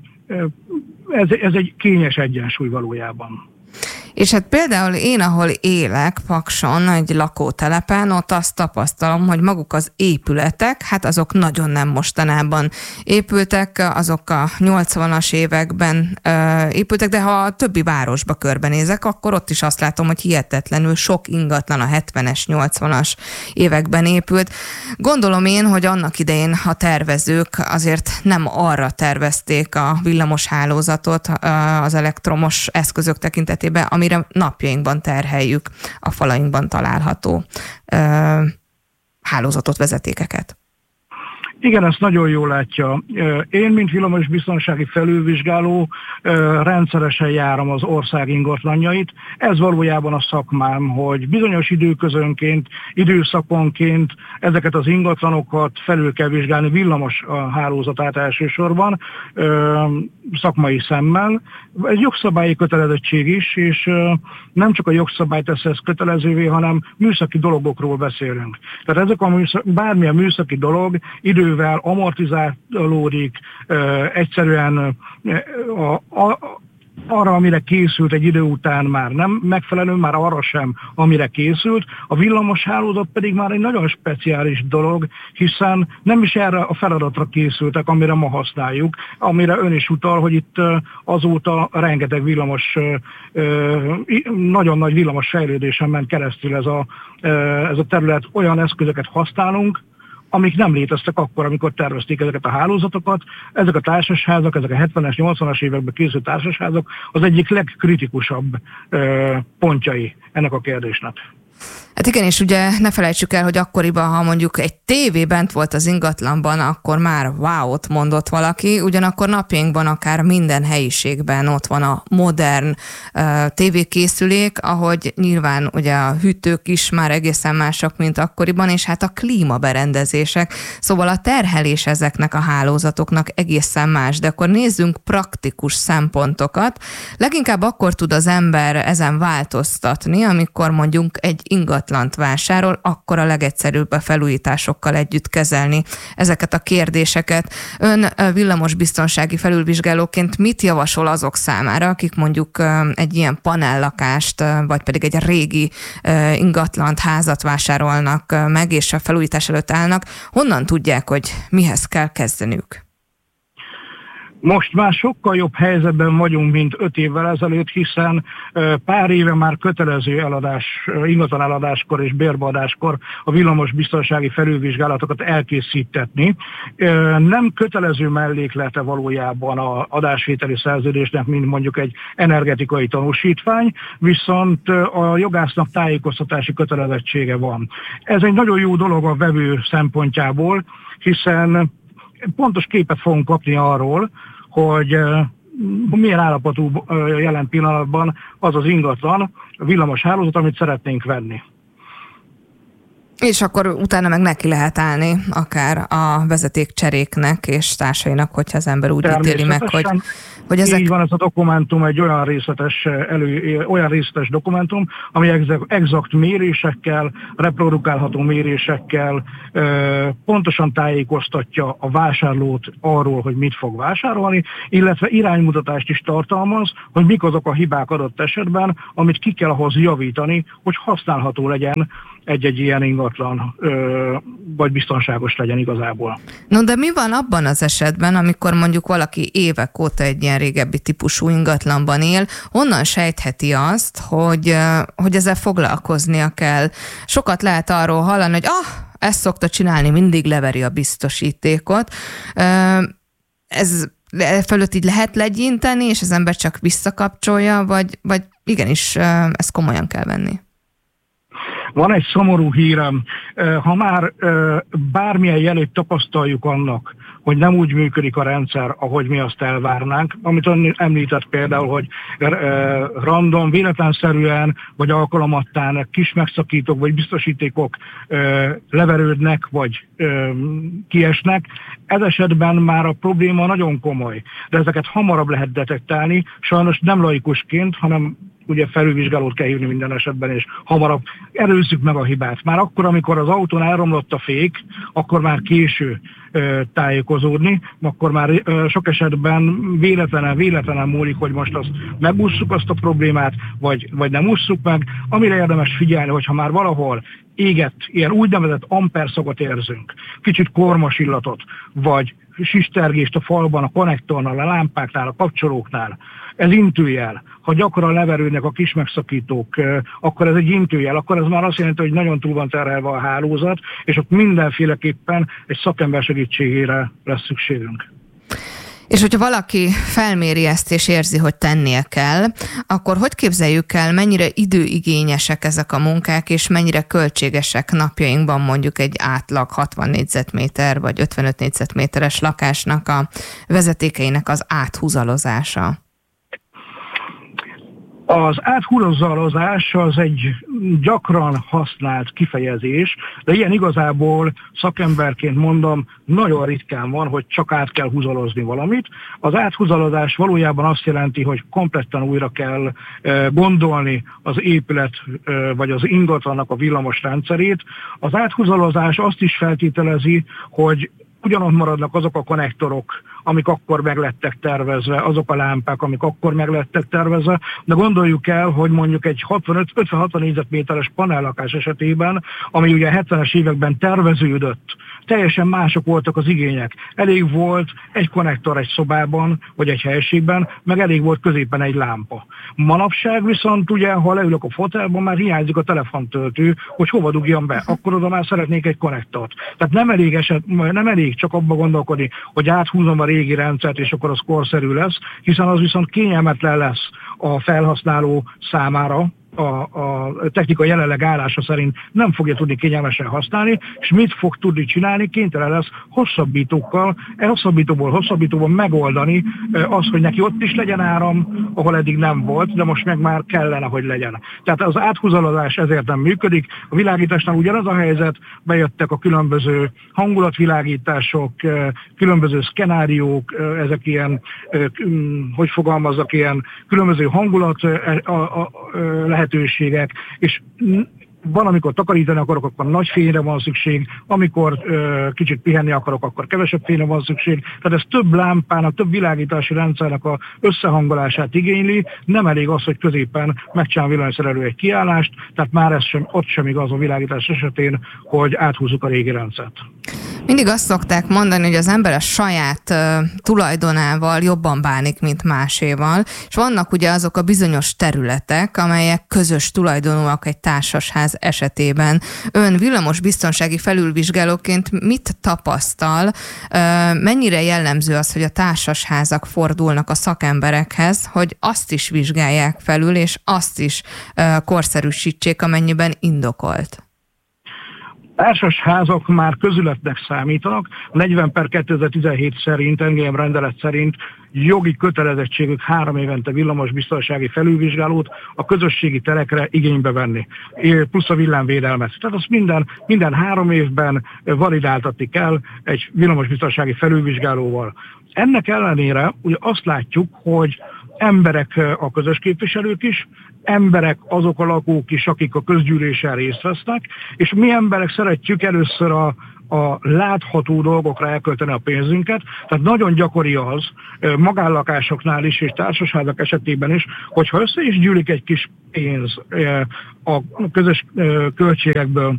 ez, ez egy kényes egyensúly valójában. És hát például én, ahol élek, Pakson, egy lakótelepen, ott azt tapasztalom, hogy maguk az épületek, hát azok nagyon nem mostanában épültek, azok a nyolcvanas években uh, épültek, de ha a többi városba körbenézek, akkor ott is azt látom, hogy hihetetlenül sok ingatlan a hetvenes, nyolcvanas években épült. Gondolom én, hogy annak idején a tervezők azért nem arra tervezték a villamos hálózatot uh, az elektromos eszközök tekintetében, amire napjainkban terheljük a falainkban található ö, hálózatot, vezetékeket. Igen, ezt nagyon jól látja. Én, mint villamos biztonsági felülvizsgáló, rendszeresen járom az ország ingatlanjait. Ez valójában a szakmám, hogy bizonyos időközönként, időszakonként ezeket az ingatlanokat felül kell vizsgálni, villamos a hálózatát elsősorban, szakmai szemmel. Ez jogszabályi kötelezettség is, és nem csak a jogszabály tesz ezt kötelezővé, hanem műszaki dologokról beszélünk. Tehát ezek a műszak, bármilyen műszaki dolog idővel amortizálódik, egyszerűen a, a, arra, amire készült egy idő után már nem megfelelő, már arra sem, amire készült. A villamos hálózat pedig már egy nagyon speciális dolog, hiszen nem is erre a feladatra készültek, amire ma használjuk, amire ön is utal, hogy itt azóta rengeteg villamos, nagyon nagy villamos fejlődésen ment keresztül ez a, ez a terület, olyan eszközöket használunk, amik nem léteztek akkor, amikor tervezték ezeket a hálózatokat. Ezek a társasházak, ezek a hetvenes, nyolcvanas években készült társasházak az egyik legkritikusabb ö, pontjai ennek a kérdésnek. Hát igen, és ugye ne felejtsük el, hogy akkoriban, ha mondjuk egy tévé bent volt az ingatlanban, akkor már wow-ot mondott valaki, ugyanakkor napjainkban akár minden helyiségben ott van a modern uh, tévékészülék, ahogy nyilván ugye a hűtők is már egészen mások, mint akkoriban, és hát a klímaberendezések. Szóval a terhelés ezeknek a hálózatoknak egészen más, de akkor nézzünk praktikus szempontokat. Leginkább akkor tud az ember ezen változtatni, amikor mondjuk egy ingatlan ingatlant vásárol, akkor a legegyszerűbb a felújításokkal együtt kezelni ezeket a kérdéseket. Ön villamos biztonsági felülvizsgálóként mit javasol azok számára, akik mondjuk egy ilyen panellakást, vagy pedig egy régi ingatlant, házat vásárolnak meg, és a felújítás előtt állnak, honnan tudják, hogy mihez kell kezdeniük? Most már sokkal jobb helyzetben vagyunk, mint öt évvel ezelőtt, hiszen pár éve már kötelező eladás, ingatlan eladáskor és bérbeadáskor a villamos biztonsági felülvizsgálatokat elkészítetni. Nem kötelező melléklete valójában az adásvételi szerződésnek, mint mondjuk egy energetikai tanúsítvány, viszont a jogásznak tájékoztatási kötelezettsége van. Ez egy nagyon jó dolog a vevő szempontjából, hiszen pontos képet fogunk kapni arról, hogy milyen állapotú jelen pillanatban az az ingatlan, a villamos hálózat, amit szeretnénk venni. És akkor utána meg neki lehet állni akár a vezetékcseréknek és társainak, hogyha az ember úgy ítéli meg, hogy, hogy ezek... Így van, ez a dokumentum egy olyan részletes, elő, olyan részletes dokumentum, ami exakt mérésekkel, reprodukálható mérésekkel pontosan tájékoztatja a vásárlót arról, hogy mit fog vásárolni, illetve iránymutatást is tartalmaz, hogy mik azok a hibák adott esetben, amit ki kell ahhoz javítani, hogy használható legyen egy-egy ilyen ingatlan, ö, vagy biztonságos legyen igazából. No, de mi van abban az esetben, amikor mondjuk valaki évek óta egy ilyen régebbi típusú ingatlanban él, honnan sejtheti azt, hogy, hogy ezzel foglalkoznia kell? Sokat lehet arról hallani, hogy ah, ezt szokta csinálni, mindig leveri a biztosítékot. Ez fölött így lehet legyinteni, és az ember csak visszakapcsolja, vagy, vagy igenis ezt komolyan kell venni? Van egy szomorú hírem, ha már bármilyen jelét tapasztaljuk annak, hogy nem úgy működik a rendszer, ahogy mi azt elvárnánk, amit ön említett például, hogy random, véletlenszerűen, vagy alkalomattán kis megszakítók, vagy biztosítékok leverődnek, vagy kiesnek. Ez esetben már a probléma nagyon komoly, de ezeket hamarabb lehet detektálni, sajnos nem laikusként, hanem ugye felülvizsgálót kell hívni minden esetben, és hamarabb előzzük meg a hibát. Már akkor, amikor az autón elromlott a fék, akkor már késő ö, tájékozódni, akkor már ö, sok esetben véletlenen, véletlenen múlik, hogy most azt megússzuk azt a problémát, vagy, vagy nem ússzuk meg. Amire érdemes figyelni, hogyha már valahol égett, ilyen úgynevezett amperszagot érzünk, kicsit kormos illatot, vagy sistergést a falban, a konnektornál, a lámpáknál, a kapcsolóknál, ez intőjel. Ha gyakran leverődnek a kis megszakítók, akkor ez egy intőjel, akkor ez már azt jelenti, hogy nagyon túl van terhelve a hálózat, és ott mindenféleképpen egy szakember segítségére lesz szükségünk. És hogyha valaki felméri ezt és érzi, hogy tennie kell, akkor hogy képzeljük el, mennyire időigényesek ezek a munkák, és mennyire költségesek napjainkban mondjuk egy átlag hatvan négyzetméter vagy ötvenöt négyzetméteres lakásnak a vezetékeinek az áthúzalozása? Az áthúzalozás az egy gyakran használt kifejezés, de ilyen igazából szakemberként mondom, nagyon ritkán van, hogy csak át kell húzalozni valamit. Az áthúzalozás valójában azt jelenti, hogy kompletten újra kell gondolni az épület vagy az ingatlannak a villamos rendszerét. Az áthúzalozás azt is feltételezi, hogy ugyanott maradnak azok a konnektorok, amik akkor meglettek tervezve, azok a lámpák, amik akkor meglettek tervezve, de gondoljuk el, hogy mondjuk egy ötven-hatvan négyzetméteres panellakás esetében, ami ugye hetvenes években terveződött, teljesen mások voltak az igények. Elég volt egy konnektor egy szobában, vagy egy helységben, meg elég volt középen egy lámpa. Manapság viszont ugye, ha leülök a fotelban, már hiányzik a telefontöltő, hogy hova dugjam be, akkor oda már szeretnék egy konnektort. Tehát nem elég, eset, nem elég csak abba gondolkodni, hogy áthúzom a régi rendszert, és akkor az korszerű lesz, hiszen az viszont kényelmetlen lesz a felhasználó számára, A, a technika jelenleg állása szerint nem fogja tudni kényelmesen használni, és mit fog tudni csinálni, kénytelen lesz hosszabbítókkal, e hosszabbítóból hosszabbítóból megoldani az, hogy neki ott is legyen áram, ahol eddig nem volt, de most meg már kellene, hogy legyen. Tehát az áthúzalozás ezért nem működik. A világításnál ugyanaz a helyzet, bejöttek a különböző hangulatvilágítások, különböző szkenáriók, ezek ilyen, hogy fogalmazzak, ilyen különböző hangulat lehet lehetőségek, és van, amikor takarítani akarok, akkor nagy fényre van szükség, amikor ö, kicsit pihenni akarok, akkor kevesebb fényre van szükség. Tehát ez több lámpának, több világítási rendszernek az összehangolását igényli. Nem elég az, hogy középen megcsinál villanyszerelő egy kiállást, tehát már ez sem, ott sem igaz a világítás esetén, hogy áthúzzuk a régi rendszert. Mindig azt szokták mondani, hogy az ember a saját uh, tulajdonával jobban bánik, mint máséval, és vannak ugye azok a bizonyos területek, amelyek közös tulajdonúak egy társasház esetében. Ön villamos biztonsági felülvizsgálóként mit tapasztal? Uh, mennyire jellemző az, hogy a társasházak fordulnak a szakemberekhez, hogy azt is vizsgálják felül, és azt is uh, korszerűsítsék, amennyiben indokolt? társasházak már közületnek számítanak, negyven per kétezer-tizenhét szerint, engem rendelet szerint jogi kötelezettségük három évente villamosbiztonsági felülvizsgálót a közösségi terekre igénybe venni, plusz a villámvédelmet. Tehát azt minden, minden három évben validáltatni kell egy villamosbiztonsági felülvizsgálóval. Ennek ellenére ugye azt látjuk, hogy emberek a közös képviselők is, emberek azok a lakók is, akik a közgyűlésen részt vesznek, és mi emberek szeretjük először a, a látható dolgokra elkölteni a pénzünket, tehát nagyon gyakori az, magánlakásoknál is és társasházak esetében is, hogyha össze is gyűlik egy kis pénz a közös költségekből,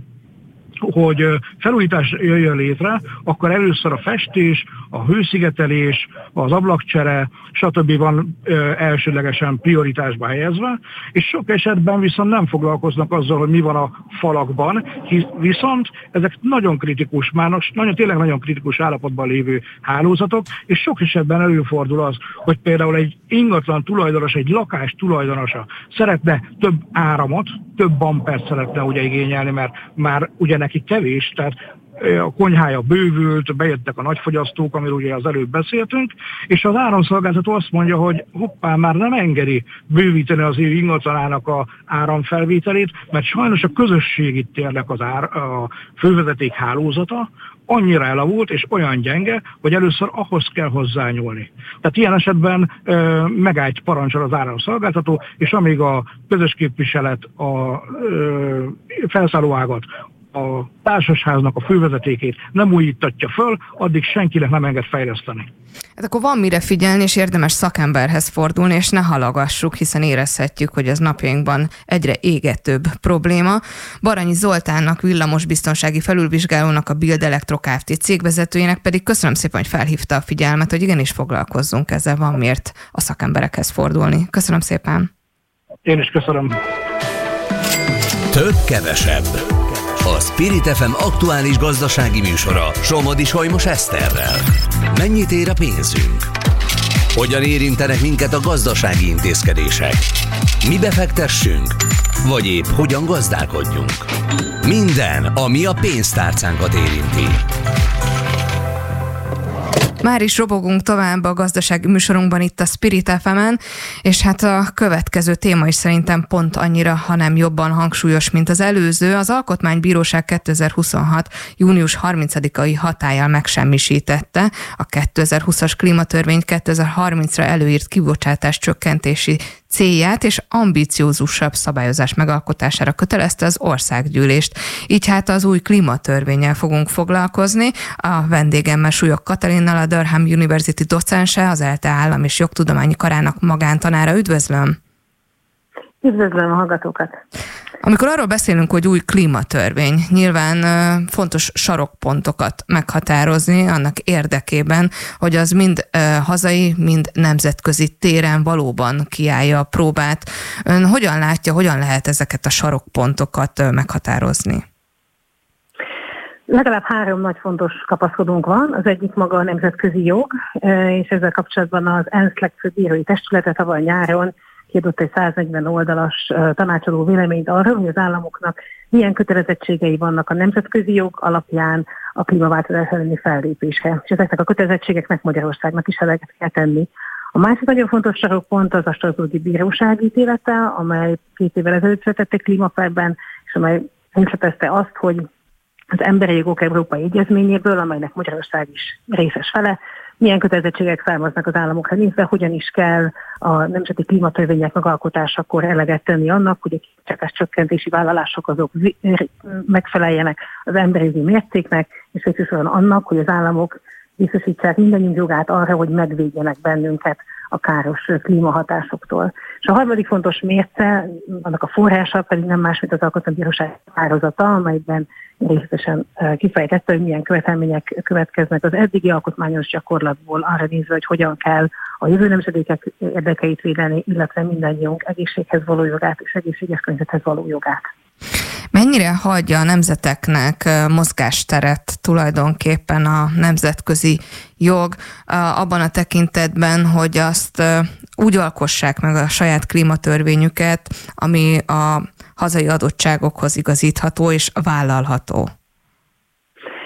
hogy felújítás jöjjön létre, akkor először a festés, a hőszigetelés, az ablakcsere, stb. Van ö, elsődlegesen prioritásba helyezve, és sok esetben viszont nem foglalkoznak azzal, hogy mi van a falakban, hisz, viszont ezek nagyon kritikus, már nagyon, tényleg nagyon kritikus állapotban lévő hálózatok, és sok esetben előfordul az, hogy például egy ingatlan tulajdonos, egy lakás tulajdonosa szeretne több áramot, több ampert szeretne ugye igényelni, mert már ugye neki kevés, tehát a konyhája bővült, bejöttek a nagyfogyasztók, amiről ugye az előbb beszéltünk, és az áramszolgáltató azt mondja, hogy hoppá, már nem engedi bővíteni az ő ingatlanának a áramfelvételét, mert sajnos a közösségi térnek az ár, a fővezeték hálózata annyira elavult és olyan gyenge, hogy először ahhoz kell hozzányúlni. Tehát ilyen esetben ö, megállt parancsol az áramszolgáltató, és amíg a közös képviselet, a ö, felszállóágat, a társasháznak a fővezetékét nem újítatja föl, addig senkinek nem enged fejleszteni. Hát akkor van mire figyelni, és érdemes szakemberhez fordulni, és ne halogassuk, hiszen érezhetjük, hogy ez napjainkban egyre égetőbb probléma. Baranyi Zoltánnak, villamosbiztonsági felülvizsgálónak, a Build Electro Kft. Cégvezetőjének pedig köszönöm szépen, hogy felhívta a figyelmet, hogy igenis foglalkozzunk ezzel, van miért a szakemberekhez fordulni. Köszönöm szépen. Én is köszönöm. Több kevesebb. A Spirit ef em aktuális gazdasági műsora Somodi Solymos Eszterrel. Mennyit ér a pénzünk? Hogyan érintenek minket a gazdasági intézkedések? Mi befektessünk? Vagy épp hogyan gazdálkodjunk? Minden, ami a pénztárcánkat érinti. Már is robogunk tovább a gazdasági műsorunkban itt a Spirit ef emen, és hát a következő téma is szerintem pont annyira, hanem jobban hangsúlyos, mint az előző. Az Alkotmánybíróság kétezer-huszonhat. június harmincadikai hatállyal megsemmisítette a kétezer-húszas klímatörvény kétezer-harmincra előírt kibocsátás csökkentési célját, és ambiciózusabb szabályozás megalkotására kötelezte az országgyűlést. Így hát az új klímatörvénnyel fogunk foglalkozni. A vendégemmel Súlyog Katalinnal, a Durham University docense, az ELTE Állam- és Jogtudományi Karának magántanára. Üdvözlöm! Üdvözlöm a hallgatókat! Amikor arról beszélünk, hogy új klímatörvény, nyilván fontos sarokpontokat meghatározni annak érdekében, hogy az mind hazai, mind nemzetközi téren valóban kiállja a próbát. Ön hogyan látja, hogyan lehet ezeket a sarokpontokat meghatározni? Legalább három nagy fontos kapaszkodónk van. Az egyik maga a nemzetközi jog, és ezzel kapcsolatban az ENSZ legfőbb bírói testülete tavaly nyáron kiadott egy száznegyven oldalas tanácsadó véleményt arra, hogy az államoknak milyen kötelezettségei vannak a nemzetközi jog alapján a klímaváltozás elleni fellépésre. És ezeknek a kötelezettségeknek Magyarországnak is eleget kell tenni. A másik nagyon fontos sarokpont az a Strasbourgi Bíróság ítélete, amely két évvel ezelőtt született egy klímaperben, és amely részletezte azt, hogy az Emberi Jogok Európai Egyezményéből, amelynek Magyarország is részes fele, milyen kötelezettségek származnak az államokra nézve, hogyan is kell a nemzeti klímatörvények megalkotásakor eleget tenni annak, hogy a kibocsátás csökkentési vállalások azok megfeleljenek az emberi jogi mércéknek, és végsősorban annak, hogy az államok biztosítsák mindannyiunk jogát arra, hogy megvédjenek bennünket a káros klímahatásoktól. És a harmadik fontos mérce, annak a forrása pedig nem más, mint az Alkotmánybíróság határozata, amelyben részletesen kifejtette, hogy milyen követelmények következnek az eddigi alkotmányos gyakorlatból, arra nézve, hogy hogyan kell a jövő nemzedékek érdekeit védeni, illetve mindannyiunk egészséghez való jogát és egészséges környezethez való jogát. Mennyire hagyja a nemzeteknek mozgásteret tulajdonképpen a nemzetközi jog abban a tekintetben, hogy azt úgy alkossák meg a saját klímatörvényüket, ami a hazai adottságokhoz igazítható és vállalható?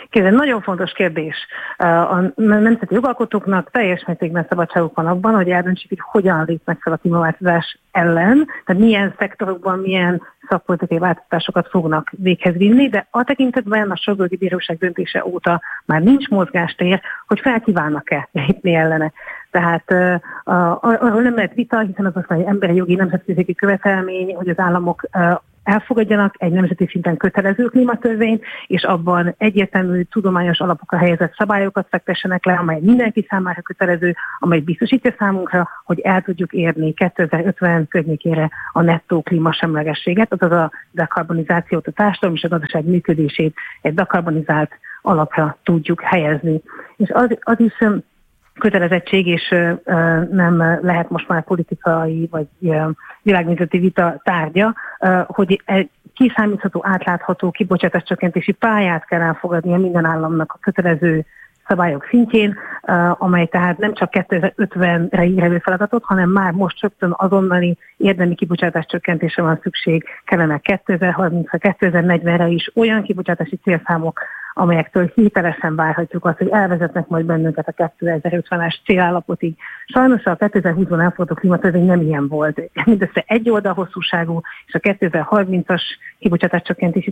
Ez nagyon fontos kérdés. A nemzeti jogalkotóknak teljes mértékben szabadságuk van abban, hogy eldöntsék, hogy hogyan lépnek fel a klímaváltozás ellen, tehát milyen szektorokban, milyen szakpolitikai változásokat fognak véghez vinni, de a tekintetben a Strasbourgi Bíróság döntése óta már nincs mozgástér, hogy felkívánnak-e lépni ellene. Tehát arról nem lehet vita, hiszen az azt mondja, hogy emberi jogi nemzetközi követelmény, hogy az államok elfogadjanak egy nemzeti szinten kötelező klímatörvényt, és abban egyértelmű tudományos alapokra helyezett szabályokat fektessenek le, amely mindenki számára kötelező, amely biztosítja számunkra, hogy el tudjuk érni kétezer-ötven környékére a nettó klímasemlegességet, azaz a dekarbonizációt, a társadalom és a gazdaság működését egy dekarbonizált alapra tudjuk helyezni. És az, az is kötelezettség, és nem lehet most már politikai vagy világnézeti vita tárgya, hogy egy kiszámítható, átlátható kibocsátáscsökkentési pályát kell elfogadnia minden államnak a kötelező szabályok szintjén, amely tehát nem csak kétezer-ötvenre ír elő feladatot, hanem már most rögtön azonnali érdemi kibocsátáscsökkentésre van szükség, kellene kétezer-harmincra, kétezer-negyvenre is olyan kibocsátási célszámok, amelyektől hitelesen várhatjuk azt, hogy elvezetnek majd bennünket a kétezer-ötvenes célállapotig. Sajnos a kétezer-húszban elfogadó klímatörvény nem ilyen volt. Mindössze egy oldal hosszúságú, és a kétezer-harmincas kibocsátáscsökkentési,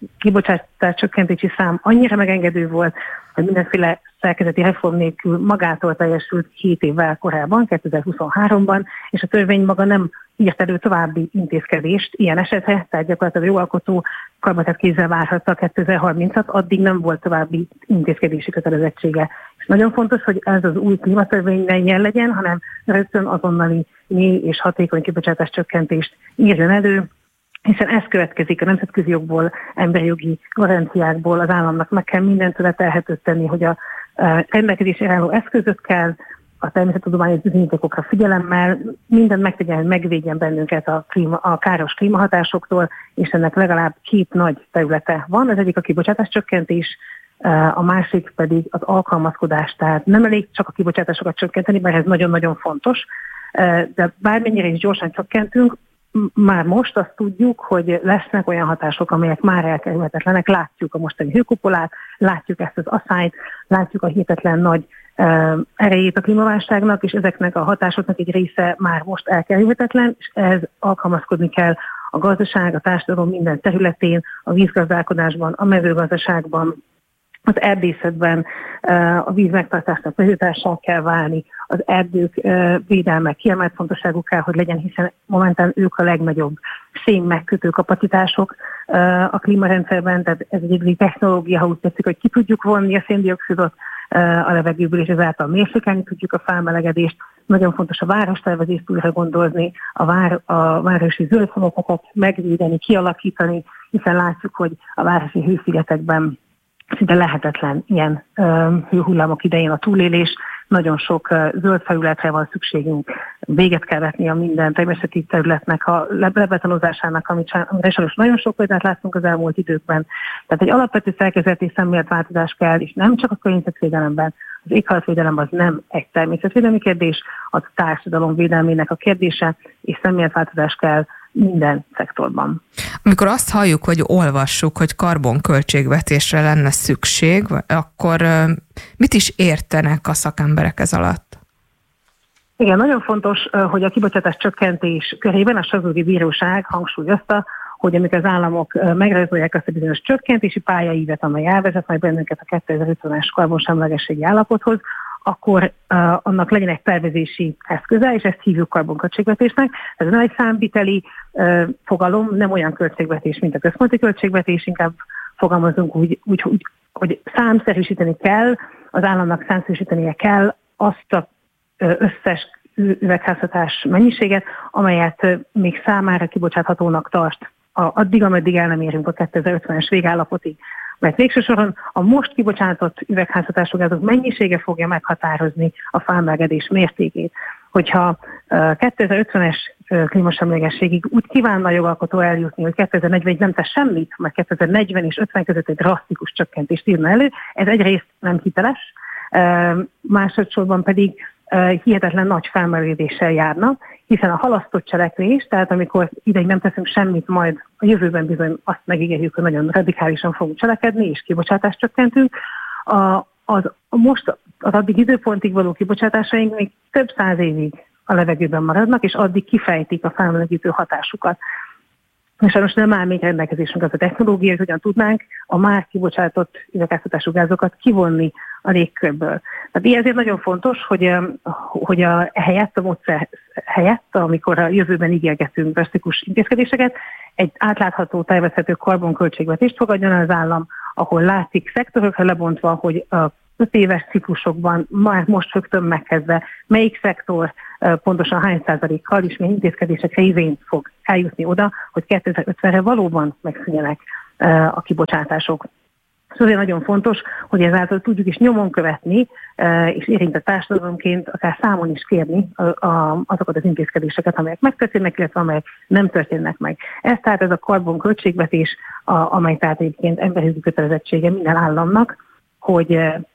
kibocsátáscsökkentési szám annyira megengedő volt, hogy mindenféle szerkezeti reform nélkül magától teljesült hét évvel korábban, kétezer-huszonháromban, és a törvény maga nem írt elő további intézkedést ilyen esetre, tehát gyakorlatilag a jogalkotó karbatett kézzel várhatta kétezer-harmincat, addig nem volt további intézkedési kötelezettsége. És nagyon fontos, hogy ez az új klímatörvény ne ilyen legyen, hanem rögtön azonnali mély és hatékony kibocsátás csökkentést írjon elő, hiszen ez következik a nemzetközi jogból, emberi jogi garanciákból, az államnak meg kell mindentől telhetőt tenni, hogy a rendelkezésre álló eszközökkel, a természettudományos bizonyítékokra figyelemmel mindent megtegyen, hogy megvédjen bennünket a, klíma, a káros klímahatásoktól, és ennek legalább két nagy területe van. Az egyik a kibocsátás csökkentés, a másik pedig az alkalmazkodás. Tehát nem elég csak a kibocsátásokat csökkenteni, mert ez nagyon-nagyon fontos, de bármennyire is gyorsan csökkentünk, már most azt tudjuk, hogy lesznek olyan hatások, amelyek már elkerülhetetlenek. Látjuk a mostani hőkupolát, látjuk ezt az asszályt, látjuk a hihetetlen nagy uh, erejét a klímaválságnak, és ezeknek a hatásoknak egy része már most elkerülhetetlen, és ez alkalmazkodni kell a gazdaság, a társadalom minden területén, a vízgazdálkodásban, a mezőgazdaságban, az erdészetben, a víz megtartásnak prioritássá kell válni, az erdők védelme kiemelt fontosságú kell, hogy legyen, hiszen momentán ők a legnagyobb szén megkötő kapacitások a klímarendszerben, tehát ez egy egyedi technológia, ha úgy tetszik, hogy ki tudjuk vonni a széndioxidot a levegőből, és ezáltal mérsékelni tudjuk a felmelegedést. Nagyon fontos a várostervezést újra gondozni, a, vár, a városi zöldszavatokat megvédeni, kialakítani, hiszen látjuk, hogy a városi hőszigetekben szinte lehetetlen ilyen ö, hőhullámok idején a túlélés, nagyon sok ö, zöld felületre van szükségünk, véget kell vetni a minden természeti területnek a lebetanozásának, amire sajnos nagyon sok példát láttunk az elmúlt időkben. Tehát egy alapvető szerkezeti szemléletváltozás kell, és nem csak a környezetvédelemben, az éghajlatvédelem az nem egy természetvédelmi kérdés, az a társadalom védelmének a kérdése, és szemléletváltozás kell minden szektorban. Amikor azt halljuk, hogy olvassuk, hogy karbonköltségvetésre lenne szükség, akkor mit is értenek a szakemberek ez alatt? Igen, nagyon fontos, hogy a kibocsátás csökkentés körében a Strasbourgi Bíróság hangsúlyozta, hogy amikor az államok megrajzolják azt a bizonyos csökkentési pályaívet, amely elvezet majd bennünket a kétezer-ötvenes karbonsemlegességi állapothoz, akkor uh, annak legyen egy tervezési eszköze, és ezt hívjuk karbonköltségvetésnek. Ez nem egy számviteli uh, fogalom, nem olyan költségvetés, mint a központi költségvetés, inkább fogalmazunk úgy, úgy, úgy, hogy számszerűsíteni kell, az államnak számszerűsítenie kell azt a uh, összes üvegházhatás mennyiséget, amelyet uh, még számára kibocsáthatónak tart, a, addig, ameddig el nem érünk a kétezer-ötvenes végállapotig. Mert végső soron a most kibocsátott üvegházhatású gázok mennyisége fogja meghatározni a felmelegedés mértékét. Hogyha kétezer-ötvenes klímasemlegességig úgy kívánna a jogalkotó eljutni, hogy kétezer-negyvenig nem tesz semmit, mert kétezer-negyven és ötven között egy drasztikus csökkentést írna elő, ez egyrészt nem hiteles, másodszorban pedig hihetetlen nagy felmerüléssel járna, hiszen a halasztott cselekvés, tehát amikor ideig nem teszünk semmit, majd a jövőben bizony azt megígérjük, hogy nagyon radikálisan fogunk cselekedni, és kibocsátást csökkentünk, a, az, a most az addig időpontig való kibocsátásaink még több száz évig a levegőben maradnak, és addig kifejtik a felmelegítő hatásukat. És sajnos nem áll még rendelkezésünk az a technológia, hogy hogyan tudnánk a már kibocsátott üvegházhatású gázokat kivonni a légkörből. Tehát ezért nagyon fontos, hogy, hogy a helyett, a módszer helyett, amikor a jövőben ígérgetünk drasztikus intézkedéseket, egy átlátható, tervezhető karbonköltségvetést fogadjon el az állam, ahol látszik szektorokra lebontva, hogy a öt éves ciklusokban már most rögtön megkezdve, melyik szektor pontosan hány százalékkal és milyen intézkedések révén fog eljutni oda, hogy kétezer-ötvenre valóban megszűnjenek a kibocsátások. Szóval azért nagyon fontos, hogy ezáltal tudjuk is nyomon követni, és érintett társadalomként akár számon is kérni azokat az intézkedéseket, amelyek megtörténnek, illetve amelyek nem történnek meg. Ez tehát ez a karbonköltségvetés, amely tehát egyébként emberi kötelezettsége minden államnak, hogy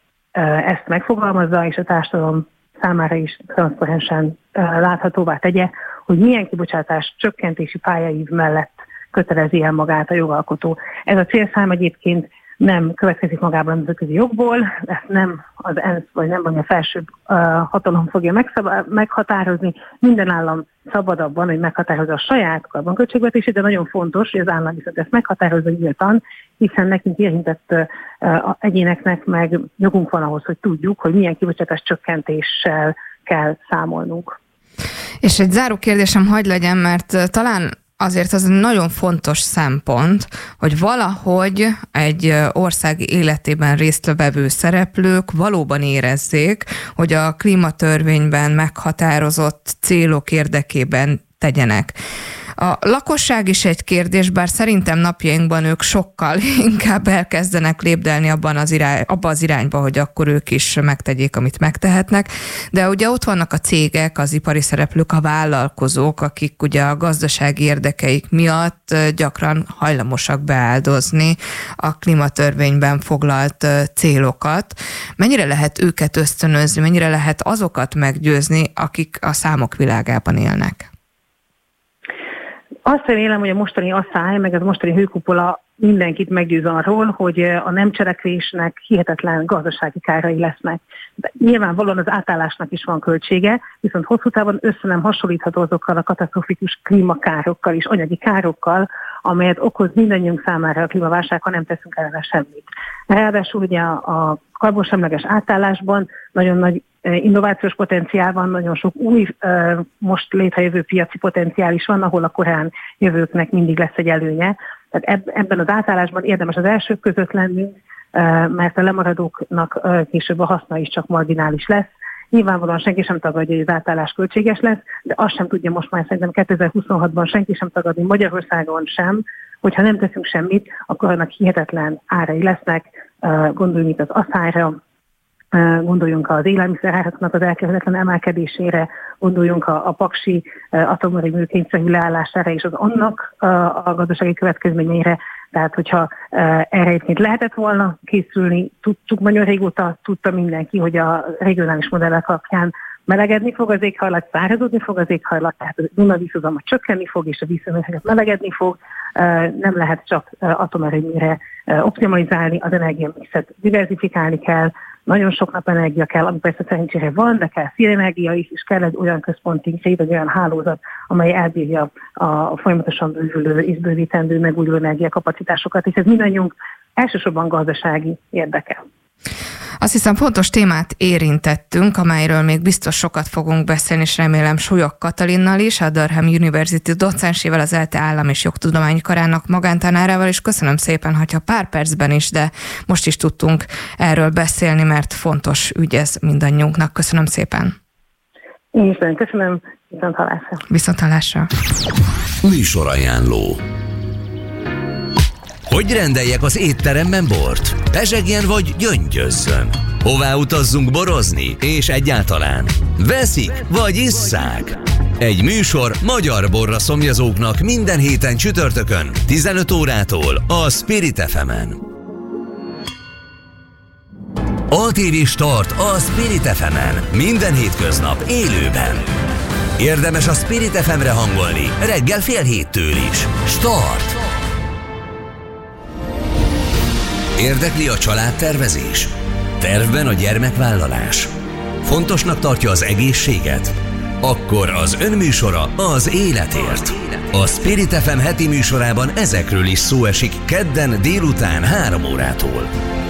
ezt megfogalmazza, és a társadalom számára is transzparensen láthatóvá tegye, hogy milyen kibocsátás csökkentési pályaív mellett kötelezi el magát a jogalkotó. Ez a célszám egyébként nem következik magában a nemzetközi jogból, ezt nem az ENSZ vagy nem vagy a felsőbb uh, hatalom fogja megszab- meghatározni. Minden állam szabad abban, hogy meghatározza a saját karbonköltségvetését, de nagyon fontos, hogy az állam viszont ezt meghatározza nyíltan, hiszen nekünk érintett uh, egyéneknek meg jogunk van ahhoz, hogy tudjuk, hogy milyen kibocsátás csökkentéssel kell számolnunk. És egy záró kérdésem hagy legyen, mert talán azért az nagyon fontos szempont, hogy valahogy egy ország életében résztvevő szereplők valóban érezzék, hogy a klímatörvényben meghatározott célok érdekében tegyenek. A lakosság is egy kérdés, bár szerintem napjainkban ők sokkal inkább elkezdenek lépdelni abban az irány, abba az irányba, hogy akkor ők is megtegyék, amit megtehetnek. De ugye ott vannak a cégek, az ipari szereplők, a vállalkozók, akik ugye a gazdasági érdekeik miatt gyakran hajlamosak beáldozni a klímatörvényben foglalt célokat. Mennyire lehet őket ösztönözni, mennyire lehet azokat meggyőzni, akik a számok világában élnek? Azt remélem, hogy a mostani asszály, meg az mostani hőkupola mindenkit meggyőz arról, hogy a nem cselekvésnek hihetetlen gazdasági kárai lesznek. De nyilvánvalóan az átállásnak is van költsége, viszont hosszú távon össze nem hasonlítható azokkal a katasztrofikus klímakárokkal és anyagi károkkal, amelyet okoz mindannyiunk számára a klímaválság, ha nem teszünk ellene semmit. Ráadásul ugye a karbonsemleges átállásban nagyon nagy innovációs potenciál van, nagyon sok új, most létrejövő piaci potenciál is van, ahol a korán jövőknek mindig lesz egy előnye. Tehát ebben az átállásban érdemes az elsők között lennünk, mert a lemaradóknak később a haszna is csak marginális lesz. Nyilvánvalóan senki sem tagadja, hogy az átállás költséges lesz, de azt sem tudja most már szerintem kétezer-huszonhatban senki sem tagadni, Magyarországon sem, hogyha nem teszünk semmit, akkor annak hihetetlen árai lesznek, gondoljunk itt az asszályra, gondoljunk az élelmiszeráraknak az elkerülhetetlen emelkedésére, gondoljunk a, a paksi atomerőmű kényszerű leállására és az annak a, a gazdasági következményeire. Tehát, hogyha erre egyébként lehetett volna készülni, tudtuk nagyon régóta, tudta mindenki, hogy a regionális modellek alapján melegedni fog az éghajlat, szárazodni fog az éghajlat, tehát a Duna-vízhozama csökkenni fog, és a vízhőmérséklet melegedni fog. Nem lehet csak atomerőműre optimalizálni, az energiamixet diversifikálni kell, nagyon sok napenergia kell, ami persze szerencsére van, de kell szélenergia is, és kell egy olyan központi rét, egy olyan hálózat, amely elbírja a folyamatosan bővülő és bővítendő megújuló energiakapacitásokat, és ez mindannyiunk elsősorban gazdasági érdeke. Azt hiszem fontos témát érintettünk, amelyről még biztos sokat fogunk beszélni, és remélem Súlyog Katalinnal is, a Durham University docensével, az ELTE Állam- és Jogtudományi Karának magántanárával, és köszönöm szépen, hogyha pár percben is, de most is tudtunk erről beszélni, mert fontos ügy ez mindannyiunknak. Köszönöm szépen. Én is nagyon köszönöm, viszont hallásra. Viszont hallásra. Műsorajánló. Hogy rendeljek az étteremben bort? Pezsegjen vagy gyöngyözzön? Hová utazzunk borozni? És egyáltalán? Veszik vagy isszák? Egy műsor magyar borra szomjazóknak minden héten csütörtökön, tizenöt órától a Spirit ef emen. á té vé Start a Spirit ef emen. Minden hétköznap élőben. Érdemes a Spirit ef emre hangolni, reggel fél héttől is. Start! Érdekli a családtervezés? Tervben a gyermekvállalás? Fontosnak tartja az egészséget? Akkor az önműsora az életért. A Spirit ef em heti műsorában ezekről is szó esik kedden délután három órától.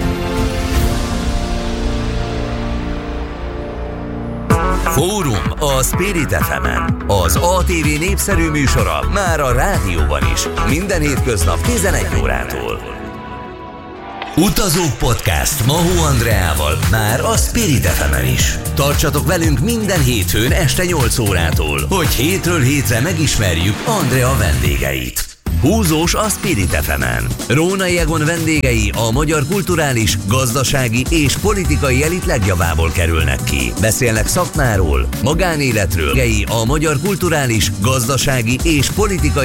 Fórum a Spirit ef emen. Az á té vé népszerű műsora már a rádióban is. Minden hétköznap tizenegy órától. Utazók Podcast Mahó Andreával már a Spirit ef emen is. Tartsatok velünk minden hétfőn este nyolc órától, hogy hétről hétre megismerjük Andrea vendégeit. Húzós a Spirit ef emen. Rónai Egon vendégei a magyar kulturális, gazdasági és politikai elit legjavából kerülnek ki. Beszélnek szakmáról, magánéletről, a magyar kulturális, gazdasági és politikai